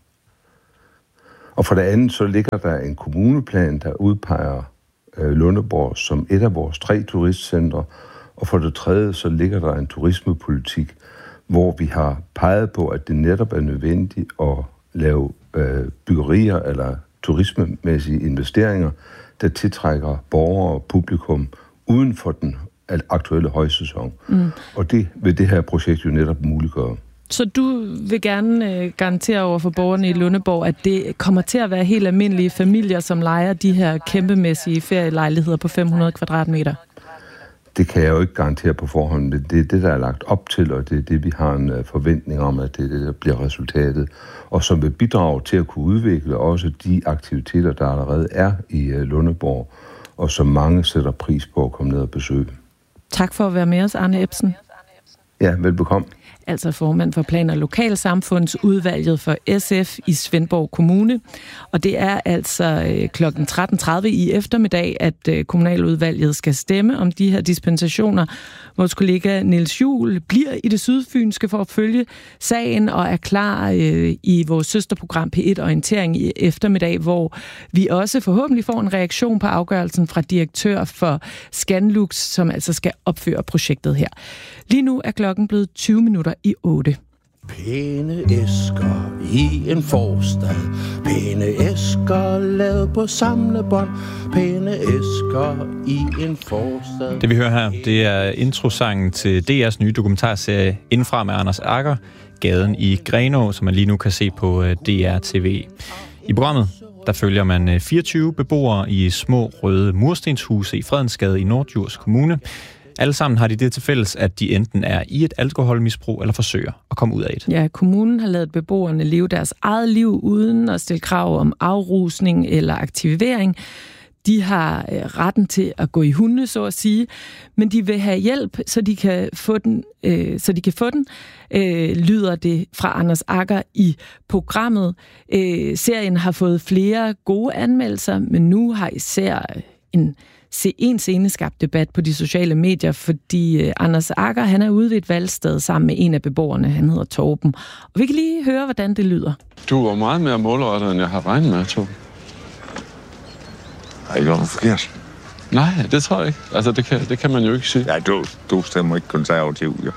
Og for det andet, så ligger der en kommuneplan, der udpeger Lundeborg som et af vores 3 turistcentre. Og for det tredje, så ligger der en turismepolitik, hvor vi har peget på, at det netop er nødvendigt at lave byggerier eller turismemæssige investeringer, der tiltrækker borgere og publikum uden for den aktuelle højsæson. Og det vil det her projekt jo netop muliggøre. Så du vil gerne garantere over for borgerne i Lundeborg, at det kommer til at være helt almindelige familier, som lejer de her kæmpemæssige ferielejligheder på 500 kvadratmeter? Det kan jeg jo ikke garantere på forhånd, men det er det, der er lagt op til, og det er det, vi har en forventning om, at det er det, der bliver resultatet. Og som vil bidrage til at kunne udvikle også de aktiviteter, der allerede er i Lundeborg, og som mange sætter pris på at komme ned og besøge. Tak for at være med os, Arne Ebsen. Ja, velbekomme. Altså formand for Plan- og Lokalsamfundsudvalget for SF i Svendborg Kommune. Og det er altså kl. 13.30 i eftermiddag, at kommunaludvalget skal stemme om de her dispensationer. Vores kollega Niels Juhl bliver i det sydfynske for at følge sagen og er klar i vores søsterprogram P1 Orientering i eftermiddag, hvor vi også forhåbentlig får en reaktion på afgørelsen fra direktør for Scanlux, som altså skal opføre projektet her. Lige nu er klokken blevet 20 minutter i 8. Pæne æsker i en forstad, pæne æsker lavet på samlebånd, pæne æsker i en forstad. Det vi hører her, det er introsangen til DR's nye dokumentarserie Indfra med Anders Agger, Gaden i Grenaa, som man lige nu kan se på DR TV. I programmet der følger man 24 beboere i små røde murstenshuse i Fredensgade i Norddjurs Kommune. Alle sammen har de det til fælles, at de enten er i et alkoholmisbrug eller forsøger at komme ud af et. Ja, kommunen har ladet beboerne leve deres eget liv uden at stille krav om afrusning eller aktivering. De har retten til at gå i hunde, så at sige, men de vil have hjælp, så de kan få den, lyder det fra Anders Agger i programmet. Serien har fået flere gode anmeldelser, men nu har især en scene skabt debat på de sociale medier, fordi Anders Agger, han er ude ved et valgsted sammen med en af beboerne. Han hedder Torben. Og vi kan lige høre, hvordan det lyder. Du var meget mere målrettet, end jeg har regnet med, Torben. Har I gjort noget forkert? Nej, det tror jeg ikke. Altså, det kan man jo ikke sige. Nej, du stemmer ikke konservativ, jo.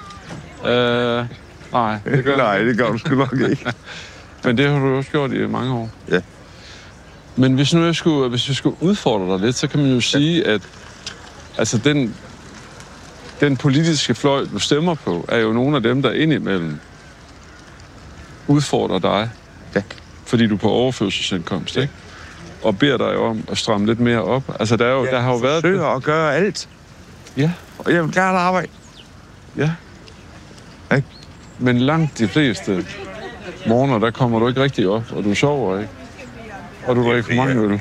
Nej, det gør nej, det gør du sgu nok ikke. Men det har du også gjort i mange år. Ja. Men hvis jeg skulle udfordre dig lidt, så kan man jo sige, at altså den politiske fløj, du stemmer på, er jo nogle af dem, der indimellem udfordrer dig. Ja. Fordi du er på overførselsindkomst, ikke? Og beder dig om at stramme lidt mere op. Altså, der har jo været... forsøger at gøre alt. Ja. Og jeg vil gerne arbejde. Ja. Ikke? Men langt de fleste morgener, der kommer du ikke rigtig op, og du sover ikke. Og du drikker for mange øl.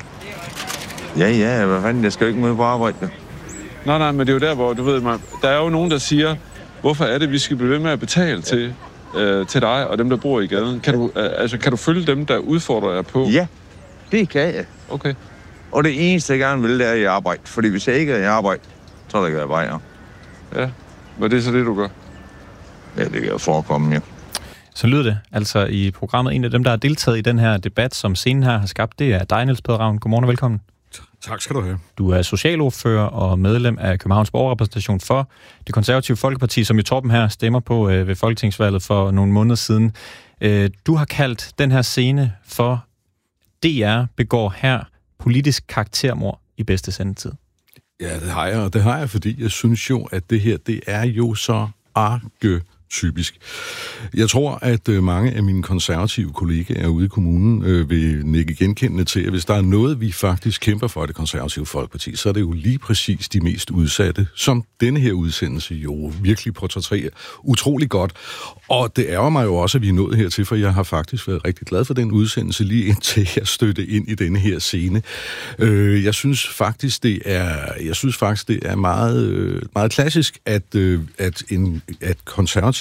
Ja, hvad fanden, jeg skal jo ikke med på arbejde. Nej, men det er jo der, hvor, du ved, der er jo nogen, der siger, hvorfor er det, vi skal blive ved med at betale til dig og dem, der bor i gaden? Kan du følge dem, der udfordrer jer på? Ja, det kan jeg. Okay. Og det eneste, jeg gerne vil, det er i arbejde. Fordi hvis jeg ikke er i arbejde, så er der ikke jeg bare. Ja, men det er så det, du gør? Ja, det kan jo forekomme, ja. Så lyder det altså i programmet. En af dem, der har deltaget i den her debat, som scenen her har skabt, det er dig, Niels Peder Ravn. Godmorgen og velkommen. Tak skal du have. Du er socialordfører og medlem af Københavns Borgerrepræsentation for Det Konservative Folkeparti, som jo Torben her stemmer på ved folketingsvalget for nogle måneder siden. Du har kaldt den her scene for DR begår her politisk karaktermord i bedste sendetid. Ja, det har jeg, og det har jeg, fordi jeg synes jo, at det her, det er jo så typisk. Jeg tror, at mange af mine konservative kollegaer ude i kommunen vil nikke genkendende til, at hvis der er noget, vi faktisk kæmper for i Det Konservative Folkeparti, så er det jo lige præcis de mest udsatte, som denne her udsendelse jo virkelig portrætterer utrolig godt. Og det ærger mig jo også, at vi er nået hertil, for jeg har faktisk været rigtig glad for den udsendelse, lige indtil jeg stødte ind i denne her scene. Jeg synes faktisk, det er meget, meget klassisk, at konservative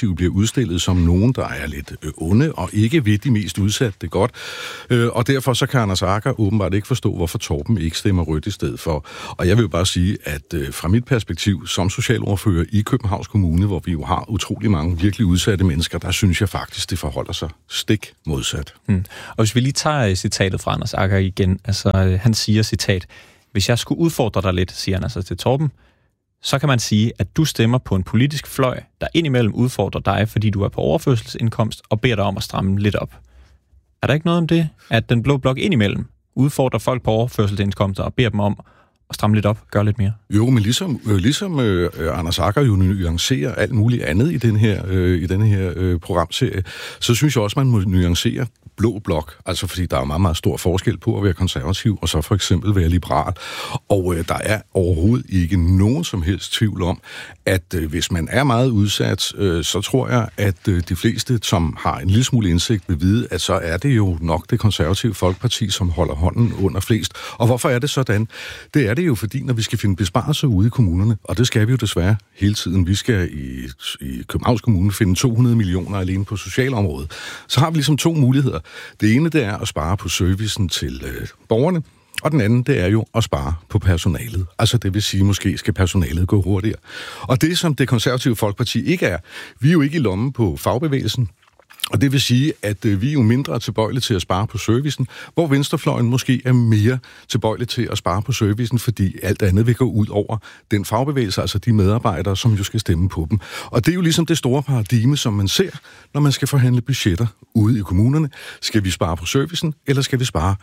konservative bliver udstillet som nogen, der er lidt onde og ikke ved de mest udsatte det godt. Og derfor så kan Anders Agger åbenbart ikke forstå, hvorfor Torben ikke stemmer rødt i stedet for. Og jeg vil bare sige, at fra mit perspektiv som socialordfører i Københavns Kommune, hvor vi jo har utrolig mange virkelig udsatte mennesker, der synes jeg faktisk, det forholder sig stik modsat. Og hvis vi lige tager citatet fra Anders Agger igen, altså han siger, citat, hvis jeg skulle udfordre dig lidt, siger han altså til Torben, så kan man sige, at du stemmer på en politisk fløj, der indimellem udfordrer dig, fordi du er på overførselsindkomst og beder dig om at stramme lidt op. Er der ikke noget om det, at den blå blok indimellem udfordrer folk på overførselsindkomster og beder dem om at stramme lidt op, gøre lidt mere? Jo, men ligesom Anders Agger jo nuancerer alt muligt andet i den her programserie, så synes jeg også, man må nuancere blå blok, altså fordi der er meget, meget stor forskel på at være konservativ og så for eksempel være liberal. Og der er overhovedet ikke nogen som helst tvivl om, at hvis man er meget udsat, så tror jeg, at de fleste, som har en lille smule indsigt, vil vide, at så er det jo nok det konservative Folkeparti, som holder hånden under flest. Og hvorfor er det sådan? Det er det jo, fordi når vi skal finde besparelser ude i kommunerne, og det skal vi jo desværre hele tiden, vi skal i Københavns Kommune finde 200 millioner alene på socialområdet, så har vi ligesom to muligheder. Det ene, det er at spare på servicen til borgerne, og den anden, det er jo at spare på personalet. Altså det vil sige, måske skal personalet gå hurtigere. Og det, som det konservative Folkeparti ikke er, vi er jo ikke i lommen på fagbevægelsen, og det vil sige, at vi er jo mindre tilbøjelige til at spare på servicen, hvor venstrefløjen måske er mere tilbøjelig til at spare på servicen, fordi alt andet vil gå ud over den fagbevægelse, altså de medarbejdere, som jo skal stemme på dem. Og det er jo ligesom det store paradigme, som man ser, når man skal forhandle budgetter ude i kommunerne. Skal vi spare på servicen, eller skal vi spare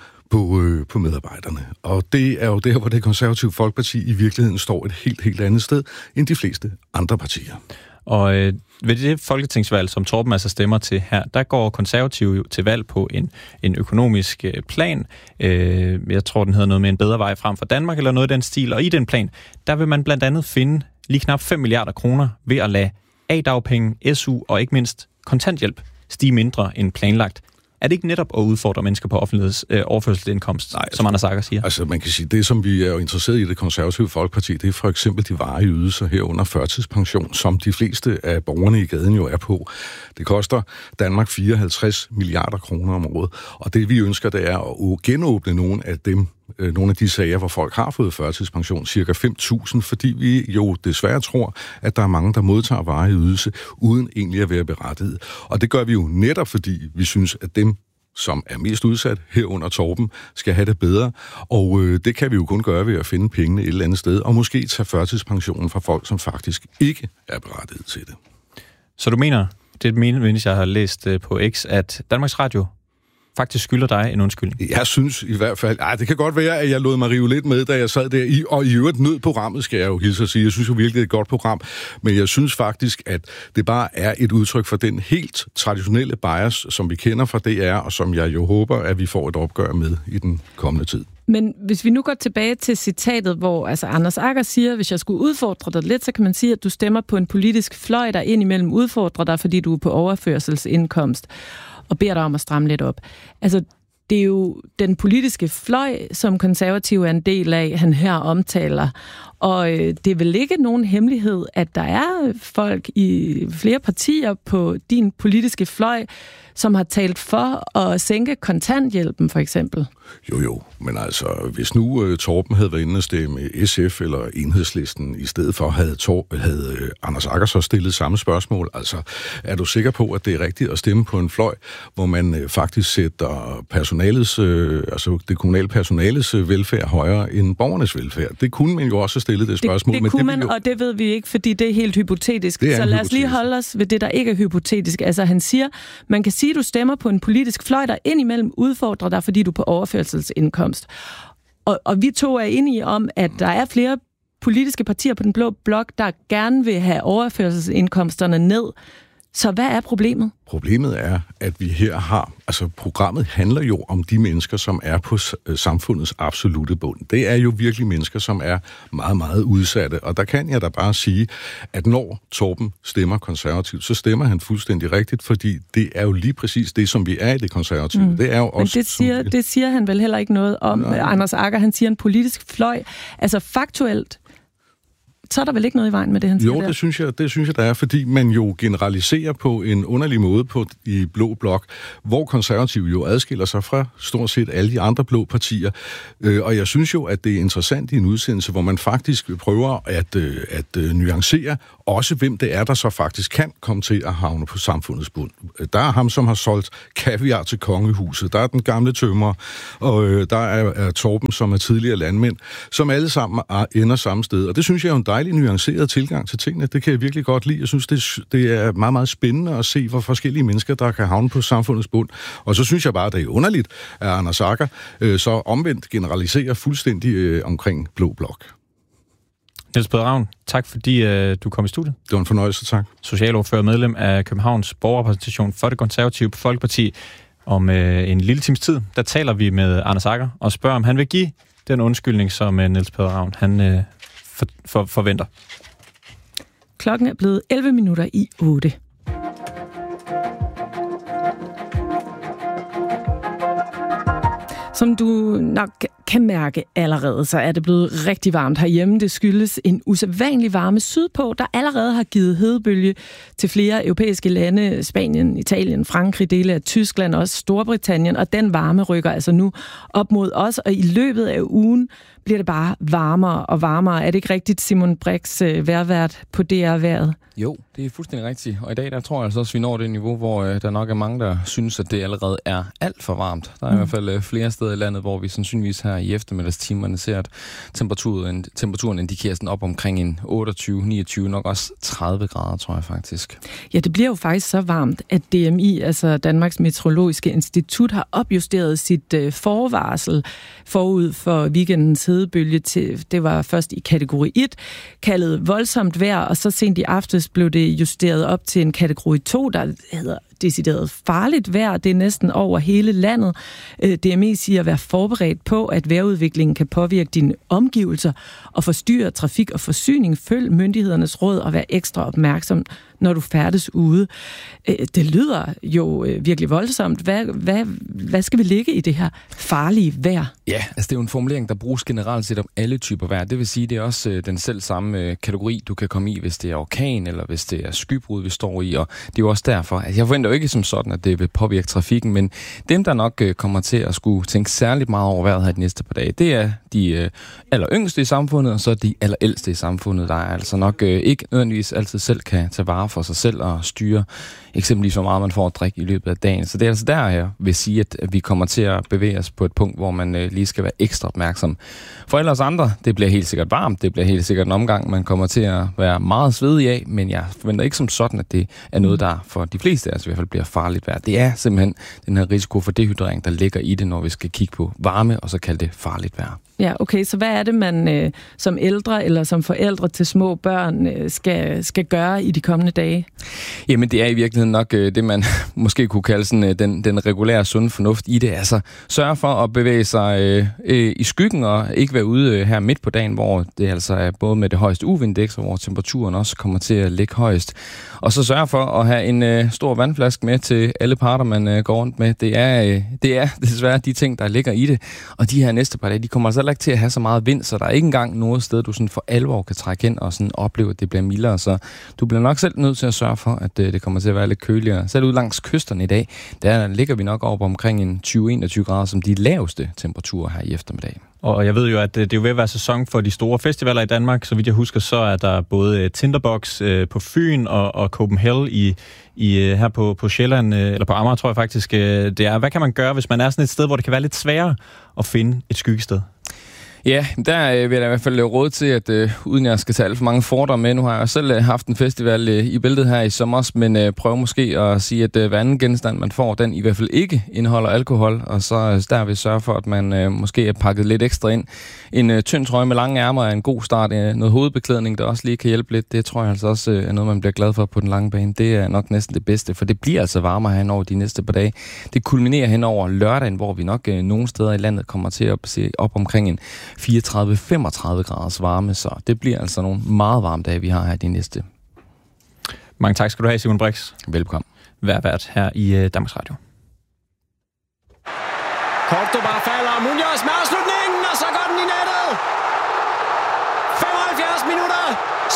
på medarbejderne? Og det er jo der, hvor det konservative Folkeparti i virkeligheden står et helt andet sted end de fleste andre partier. Og ved det folketingsvalg, som Torben altså stemmer til her, der går konservative til valg på en økonomisk plan. Jeg tror, den hedder noget med en bedre vej frem for Danmark, eller noget i den stil. Og i den plan, der vil man blandt andet finde lige knap 5 milliarder kroner ved at lade A-dagpenge, SU og ikke mindst kontanthjælp stige mindre end planlagt. Er det ikke netop at udfordre mennesker på offentligheds overførselsindkomst, som Anders Agger siger? Altså man kan sige, det som vi er jo interesseret i det konservative Folkeparti, det er for eksempel de varige ydelser herunder førtidspension, som de fleste af borgerne i gaden jo er på. Det koster Danmark 54 milliarder kroner om året, og det vi ønsker, det er at genåbne nogle af de sager, hvor folk har fået førtidspension, cirka 5.000, fordi vi jo desværre tror, at der er mange, der modtager varig ydelse, uden egentlig at være berettiget. Og det gør vi jo netop, fordi vi synes, at dem, som er mest udsat herunder Torben, skal have det bedre. Og det kan vi jo kun gøre ved at finde pengene et eller andet sted, og måske tage førtidspensionen fra folk, som faktisk ikke er berettiget til det. Så du mener, det mener jeg har læst på X, at Danmarks Radio faktisk skylder dig en undskyldning? Jeg synes i hvert fald, det kan godt være, at jeg lod mig rive lidt med, da jeg sad der og i øvrigt nød programmet, skal jeg jo hilse at sige. Jeg synes jo virkelig, det er et godt program, men jeg synes faktisk, at det bare er et udtryk for den helt traditionelle bias, som vi kender fra DR, og som jeg jo håber, at vi får et opgør med i den kommende tid. Men hvis vi nu går tilbage til citatet, hvor altså Anders Agger siger, hvis jeg skulle udfordre dig lidt, så kan man sige, at du stemmer på en politisk fløj, der indimellem udfordrer dig, fordi du er på overførselsindkomst, og beder dig om at stramme lidt op. Altså, det er jo den politiske fløj, som konservative er en del af, han her omtaler. Og det er vel ikke nogen hemmelighed, at der er folk i flere partier på din politiske fløj, som har talt for at sænke kontanthjælpen, for eksempel. Jo, men altså, hvis nu Torben havde været inde og stemme SF eller Enhedslisten, i stedet for havde Anders Agger så stillet samme spørgsmål. Altså, er du sikker på, at det er rigtigt at stemme på en fløj, hvor man faktisk sætter personalets, altså det kommunale personalets velfærd højere end borgernes velfærd? Det kunne man jo også stille det spørgsmål. Det kunne man, og det ved vi ikke, fordi det er helt hypotetisk. Så lad os lige holde os ved det, der ikke er hypotetisk. Altså, han siger, man kan sige, du stemmer på en politisk fløj, der indimellem udfordrer dig, fordi du er på overførselsindkomst. Og vi to er enige om, at der er flere politiske partier på den blå blok, der gerne vil have overførselsindkomsterne ned. Så hvad er problemet? Problemet er, at vi her har... Altså, programmet handler jo om de mennesker, som er på samfundets absolute bund. Det er jo virkelig mennesker, som er meget, meget udsatte. Og der kan jeg da bare sige, at når Torben stemmer konservativt, så stemmer han fuldstændig rigtigt, fordi det er jo lige præcis det, som vi er i det konservative. Det er jo også, det siger han vel heller ikke noget om. Nej. Anders Agger, han siger en politisk fløj. Altså faktuelt, så er der vel ikke noget i vejen med det, han siger. Jo, det synes jeg, der er, fordi man jo generaliserer på en underlig måde i Blå Blok, hvor Konservative jo adskiller sig fra stort set alle de andre blå partier. Og jeg synes jo, at det er interessant i en udsendelse, hvor man faktisk prøver at nuancere også, hvem det er, der så faktisk kan komme til at havne på samfundets bund. Der er ham, som har solgt kaviar til kongehuset. Der er den gamle tømrer, og der er Torben, som er tidligere landmænd, som alle sammen ender samme sted. Og det synes jeg er en dejlig nuanceret tilgang til tingene. Det kan jeg virkelig godt lide. Jeg synes, det er meget, meget spændende at se, hvor forskellige mennesker, der kan havne på samfundets bund. Og så synes jeg bare, det er underligt, at Anders Agger så omvendt generaliserer fuldstændig omkring Blå Blok. Niels Peder Ravn, tak fordi du kom i studiet. Det var en fornøjelse, tak. Socialordfører, medlem af Københavns Borgerrepræsentation for det Konservative Folkeparti. Om en lille times tid, der taler vi med Anders Agger og spørger, om han vil give den undskyldning, som Niels Peder Ravn han forventer. Klokken er blevet 7:11. Som du nok kan mærke allerede, så er det blevet rigtig varmt herhjemme. Det skyldes en usædvanlig varme sydpå, der allerede har givet hedebølge til flere europæiske lande, Spanien, Italien, Frankrig, dele af Tyskland, også Storbritannien, og den varme rykker altså nu op mod os, og i løbet af ugen bliver det bare varmere og varmere. Er det ikke rigtigt, Simon Brix, vejrvært på DR-vejret? Jo, det er fuldstændig rigtigt. Og i dag, der tror jeg altså også, at vi når det niveau, hvor der nok er mange, der synes, at det allerede er alt for varmt. Der er i hvert fald flere steder i landet, hvor vi sandsynligvis her i eftermiddagstimerne ser, at temperaturen indikerer sådan op omkring en 28, 29, nok også 30 grader, tror jeg faktisk. Ja, det bliver jo faktisk så varmt, at DMI, altså Danmarks Meteorologiske Institut, har opjusteret sit forvarsel forud for weekendens hedebølge til, det var først i kategori 1, kaldet voldsomt vejr, og så sent i aftes blev det justeret op til en kategori 2, der hedder decideret farligt vejr. Det er næsten over hele landet. DMI siger at være forberedt på, at vejrudviklingen kan påvirke dine omgivelser og forstyrre trafik og forsyning. Følg myndighedernes råd og vær ekstra opmærksom, når du færdes ude. Det lyder jo virkelig voldsomt. Hvad skal vi ligge i det her farlige vejr? Ja, altså det er jo en formulering, der bruges generelt set om alle typer vejr. Det vil sige, det er også den selv samme kategori, du kan komme i, hvis det er orkan, eller hvis det er skybrud, vi står i. Og det er jo også derfor, at jeg forventer jo ikke som sådan, at det vil påvirke trafikken, men dem, der nok kommer til at skulle tænke særligt meget over vejret her de næste par dage, det er de alleryngste i samfundet, og så de allerældste i samfundet, der altså nok ikke nødvendigvis altid selv kan tage vare for sig selv og styre eksempelvis hvor meget man får at drikke i løbet af dagen. Så det er altså der, jeg vil sige, at vi kommer til at bevæge os på et punkt, hvor man lige skal være ekstra opmærksom. For ellers andre, det bliver helt sikkert varmt, det bliver helt sikkert en omgang, man kommer til at være meget svedig af, men jeg forventer ikke som sådan, at det er noget, der for de fleste af os i hvert fald bliver farligt vejr. Det er simpelthen den her risiko for dehydrering, der ligger i det, når vi skal kigge på varme, og så kalde det farligt vejr. Ja, okay, så hvad er det, man som ældre eller som forældre til små børn skal gøre i de kommende dage? Jamen, det er i virkeligheden nok det, man måske kunne kalde sådan, den regulære sunde fornuft i det. Altså, sørge for at bevæge sig i skyggen og ikke være ude her midt på dagen, hvor det altså er både med det højeste UV-indeks, og hvor temperaturen også kommer til at ligge højst. Og så sørge for at have en stor vandflaske med til alle parter, man går rundt med. Det er desværre de ting, der ligger i det. Og de her næste par dage, de kommer altså ikke til at have så meget vind, så der er ikke engang noget sted, du sådan for alvor kan trække ind og sådan opleve, at det bliver mildere. Så du bliver nok selv nødt til at sørge for, at det kommer til at være lidt køligere. Selv ud langs kysterne i dag, der ligger vi nok op omkring en 20-21 grader som de laveste temperaturer her i eftermiddag. Og jeg ved jo, at det er jo ved at være sæson for de store festivaler i Danmark. Så vidt jeg husker, så er der både Tinderbox på Fyn og Copenhagen her på Sjælland, eller på Amager, tror jeg faktisk, det er. Hvad kan man gøre, hvis man er sådan et sted, hvor det kan være lidt sværere at finde et skyggested? Ja, der vil jeg i hvert fald lave råd til, at uden jeg skal tage alt for mange fordomme med, nu har jeg selv haft en festival i bæltet her i sommer, men prøv måske at sige, at hver anden genstand, man får, den i hvert fald ikke indeholder alkohol, og så der vil sørge for, at man måske er pakket lidt ekstra ind. En tynd trøje med lange ærmer er en god start. Noget hovedbeklædning, der også lige kan hjælpe lidt, det tror jeg altså også er noget, man bliver glad for på den lange bane. Det er nok næsten det bedste, for det bliver altså varmere hen over de næste par dage. Det kulminerer hen over lørdagen, hvor vi nok nogle steder i landet kommer til at se op omkring en 34-35 graders varme, så det bliver altså nogle meget varme dage, vi har her de næste. Mange tak skal du have, Simon Brix. Velkommen. Vært her i Danmarks Radio. Cordoba falder, Munoz med afslutningen, og så går den i nettet. 75 minutter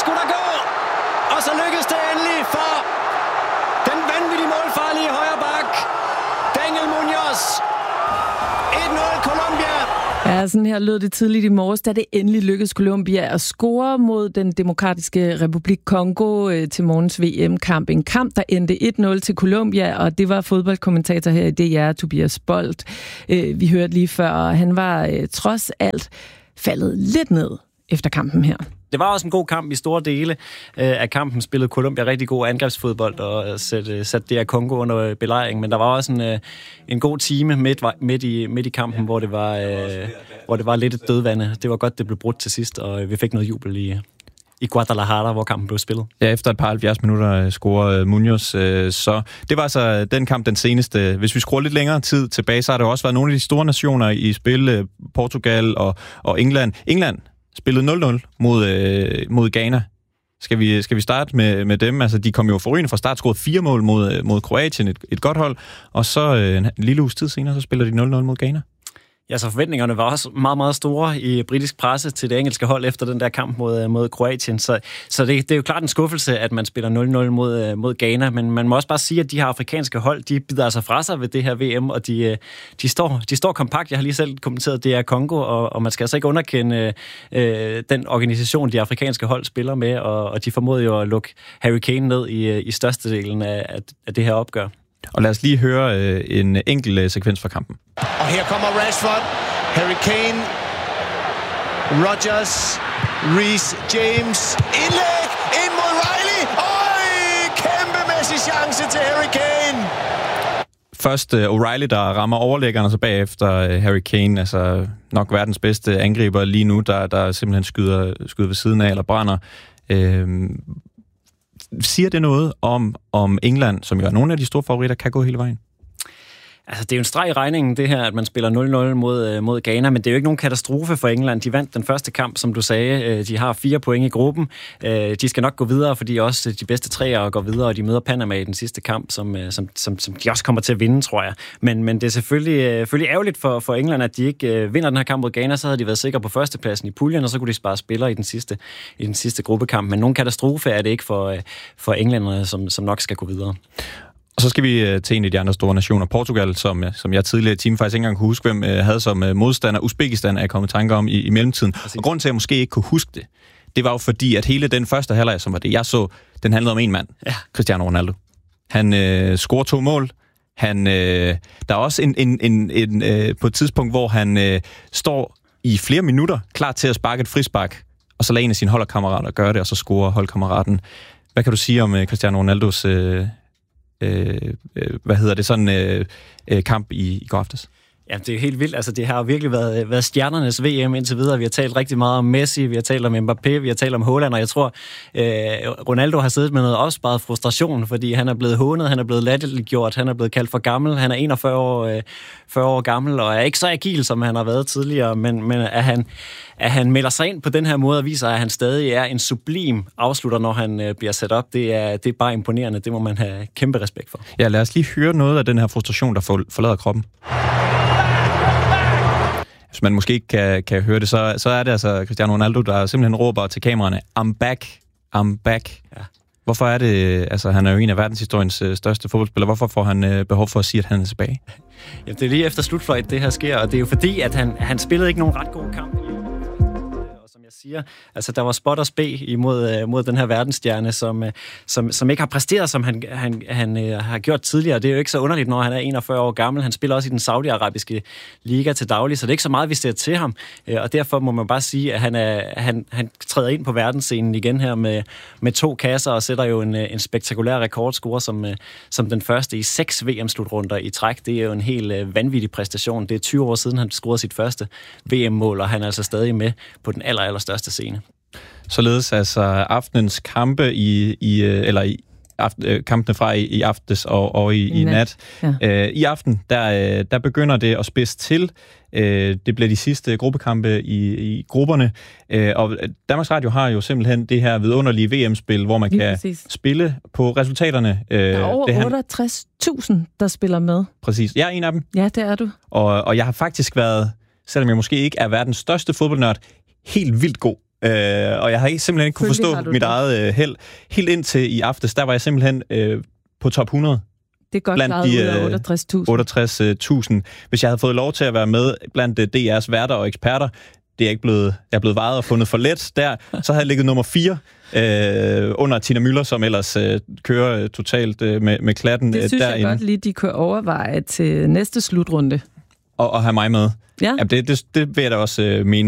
sådan her lød det tidligt i morges, da det endelig lykkedes Colombia at score mod den demokratiske republik Kongo til morgens VM-kamp. En kamp, der endte 1-0 til Colombia, og det var fodboldkommentator her i DR, Tobias Bolt. Vi hørte lige før, og han var trods alt faldet lidt ned efter kampen her. Det var også en god kamp i store dele af kampen. Spillede Colombia rigtig god angrebsfodbold og satte DR Kongo under belejring. Men der var også en god time midt i kampen, hvor det var lidt et dødvande. Det var godt, det blev brudt til sidst, og vi fik noget jubel i Guadalajara, hvor kampen blev spillet. Ja, efter et par 70 minutter scorede Munoz. Så det var altså den kamp, den seneste. Hvis vi skruer lidt længere tid tilbage, så har der også været nogle af de store nationer i spil. Portugal og England. England spillede 0-0 mod Ghana. Skal vi starte med dem? Altså, de kom jo forrygende fra start, scorede 4 mål mod Kroatien, et godt hold. Og så en lille uges tid senere, så spiller de 0-0 mod Ghana. Ja, så forventningerne var også meget, meget store i britisk presse til det engelske hold efter den der kamp mod Kroatien. Så det er jo klart en skuffelse, at man spiller 0-0 mod Ghana, men man må også bare sige, at de her afrikanske hold, de bider altså fra sig ved det her VM, og de står kompakt. Jeg har lige selv kommenteret, det er Kongo, og man skal altså ikke underkende den organisation, de afrikanske hold spiller med, og de formåede jo at lukke Harry Kane ned i størstedelen af det her opgør. Og lad os lige høre en enkelt sekvens fra kampen. Og her kommer Rashford, Harry Kane, Rodgers, Reece James, indlæg ind mod Riley, kæmpemæssig chance til Harry Kane. Først O'Reilly, der rammer overlæggeren, og så bagefter Harry Kane, altså nok verdens bedste angriber lige nu, der simpelthen skyder ved siden af eller brænder. Siger det noget om England, som jo er nogle af de store favoritter, kan gå hele vejen? Altså, det er jo en streg i regningen, det her, at man spiller 0-0 mod Ghana, men det er jo ikke nogen katastrofe for England. De vandt den første kamp, som du sagde. De har 4 point i gruppen. De skal nok gå videre, fordi også de bedste 3'ere går videre, og de møder Panama i den sidste kamp, som de også kommer til at vinde, tror jeg. Men det er selvfølgelig ærgerligt for England, at de ikke vinder den her kamp mod Ghana. Så havde de været sikre på førstepladsen i puljen, og så kunne de spare spillere i den sidste gruppekamp. Men nogen katastrofe er det ikke for englænderne, som nok skal gå videre. Og så skal vi til en af de andre store nationer, Portugal, som jeg tidligere i timen faktisk ikke engang kunne huske, hvem havde som modstander. Uzbekistan er kommet i tanker om i mellemtiden. Præcis. Og grunden til, at jeg måske ikke kunne huske det var jo fordi, at hele den første halvleg, som var det, jeg så, den handlede om en mand, Cristiano Ronaldo. Han scorer 2 mål. Der er også på et tidspunkt, hvor han står i flere minutter, klar til at sparke et frispark, og så lader en af sine holdkammerater gøre det, og så scorer holdkammeraten. Hvad kan du sige om Cristiano Ronaldos kamp i går aftes? Ja, det er jo helt vildt. Altså, det har jo virkelig været stjernernes VM indtil videre. Vi har talt rigtig meget om Messi, vi har talt om Mbappé, vi har talt om Haaland, og jeg tror, Ronaldo har siddet med noget opsparet frustration, fordi han er blevet hånet, han er blevet latterliggjort, han er blevet kaldt for gammel, han er 41 år gammel, og er ikke så agil, som han har været tidligere, men at han melder sig ind på den her måde og viser, at han stadig er en sublim afslutter, når han bliver sat op. Det er bare imponerende. Det må man have kæmpe respekt for. Ja, lad os lige høre noget af den her frustration, der forlader kroppen. Hvis man måske ikke kan høre det, så er det altså Cristiano Ronaldo, der simpelthen råber til kameraerne, I'm back, I'm back. Ja. Hvorfor er det, altså han er jo en af verdenshistoriens største fodboldspillere, hvorfor får han behov for at sige, at han er tilbage? Jamen, det er lige efter slutfløjt, det her sker, og det er jo fordi, at han spillede ikke nogen ret god kamp. Siger. Altså, der var spot og spe imod den her verdensstjerne, som ikke har præsteret, som han har gjort tidligere. Det er jo ikke så underligt, når han er 41 år gammel. Han spiller også i den saudiarabiske liga til daglig, så det er ikke så meget, vi ser til ham. Og derfor må man bare sige, at han træder ind på verdensscenen igen her med 2 kasser og sætter jo en spektakulær rekordscore som den første i 6 VM-slutrunder i træk. Det er jo en helt vanvittig præstation. Det er 20 år siden, han scorede sit første VM-mål, og han er altså stadig med på den allerstørste scene. Således altså aftenens kampe kampene fra i aftes og i nat. Ja. I aften, der begynder det at spidse til. Det bliver de sidste gruppekampe i grupperne. Og Danmarks Radio har jo simpelthen det her vidunderlige VM-spil, hvor man kan spille på resultaterne. Der er over 68.000, der spiller med. Præcis. Jeg er en af dem. Ja, det er du. Og jeg har faktisk været, selvom jeg måske ikke er verdens største fodboldnørd, helt vildt god. Og jeg har simpelthen ikke kunne forstå mit eget held. Helt indtil i aftes, der var jeg simpelthen på top 100 Det er godt klaret ud af 68.000. Hvis jeg havde fået lov til at være med blandt DR's værter og eksperter, jeg er blevet vejet og fundet for let der, så havde jeg ligget nummer 4 under Tina Müller, som ellers kører totalt med klatten derinde. Det synes jeg godt lige, de kunne overveje til næste slutrunde. Og have mig med. Ja. Jamen, det vil jeg da også mene.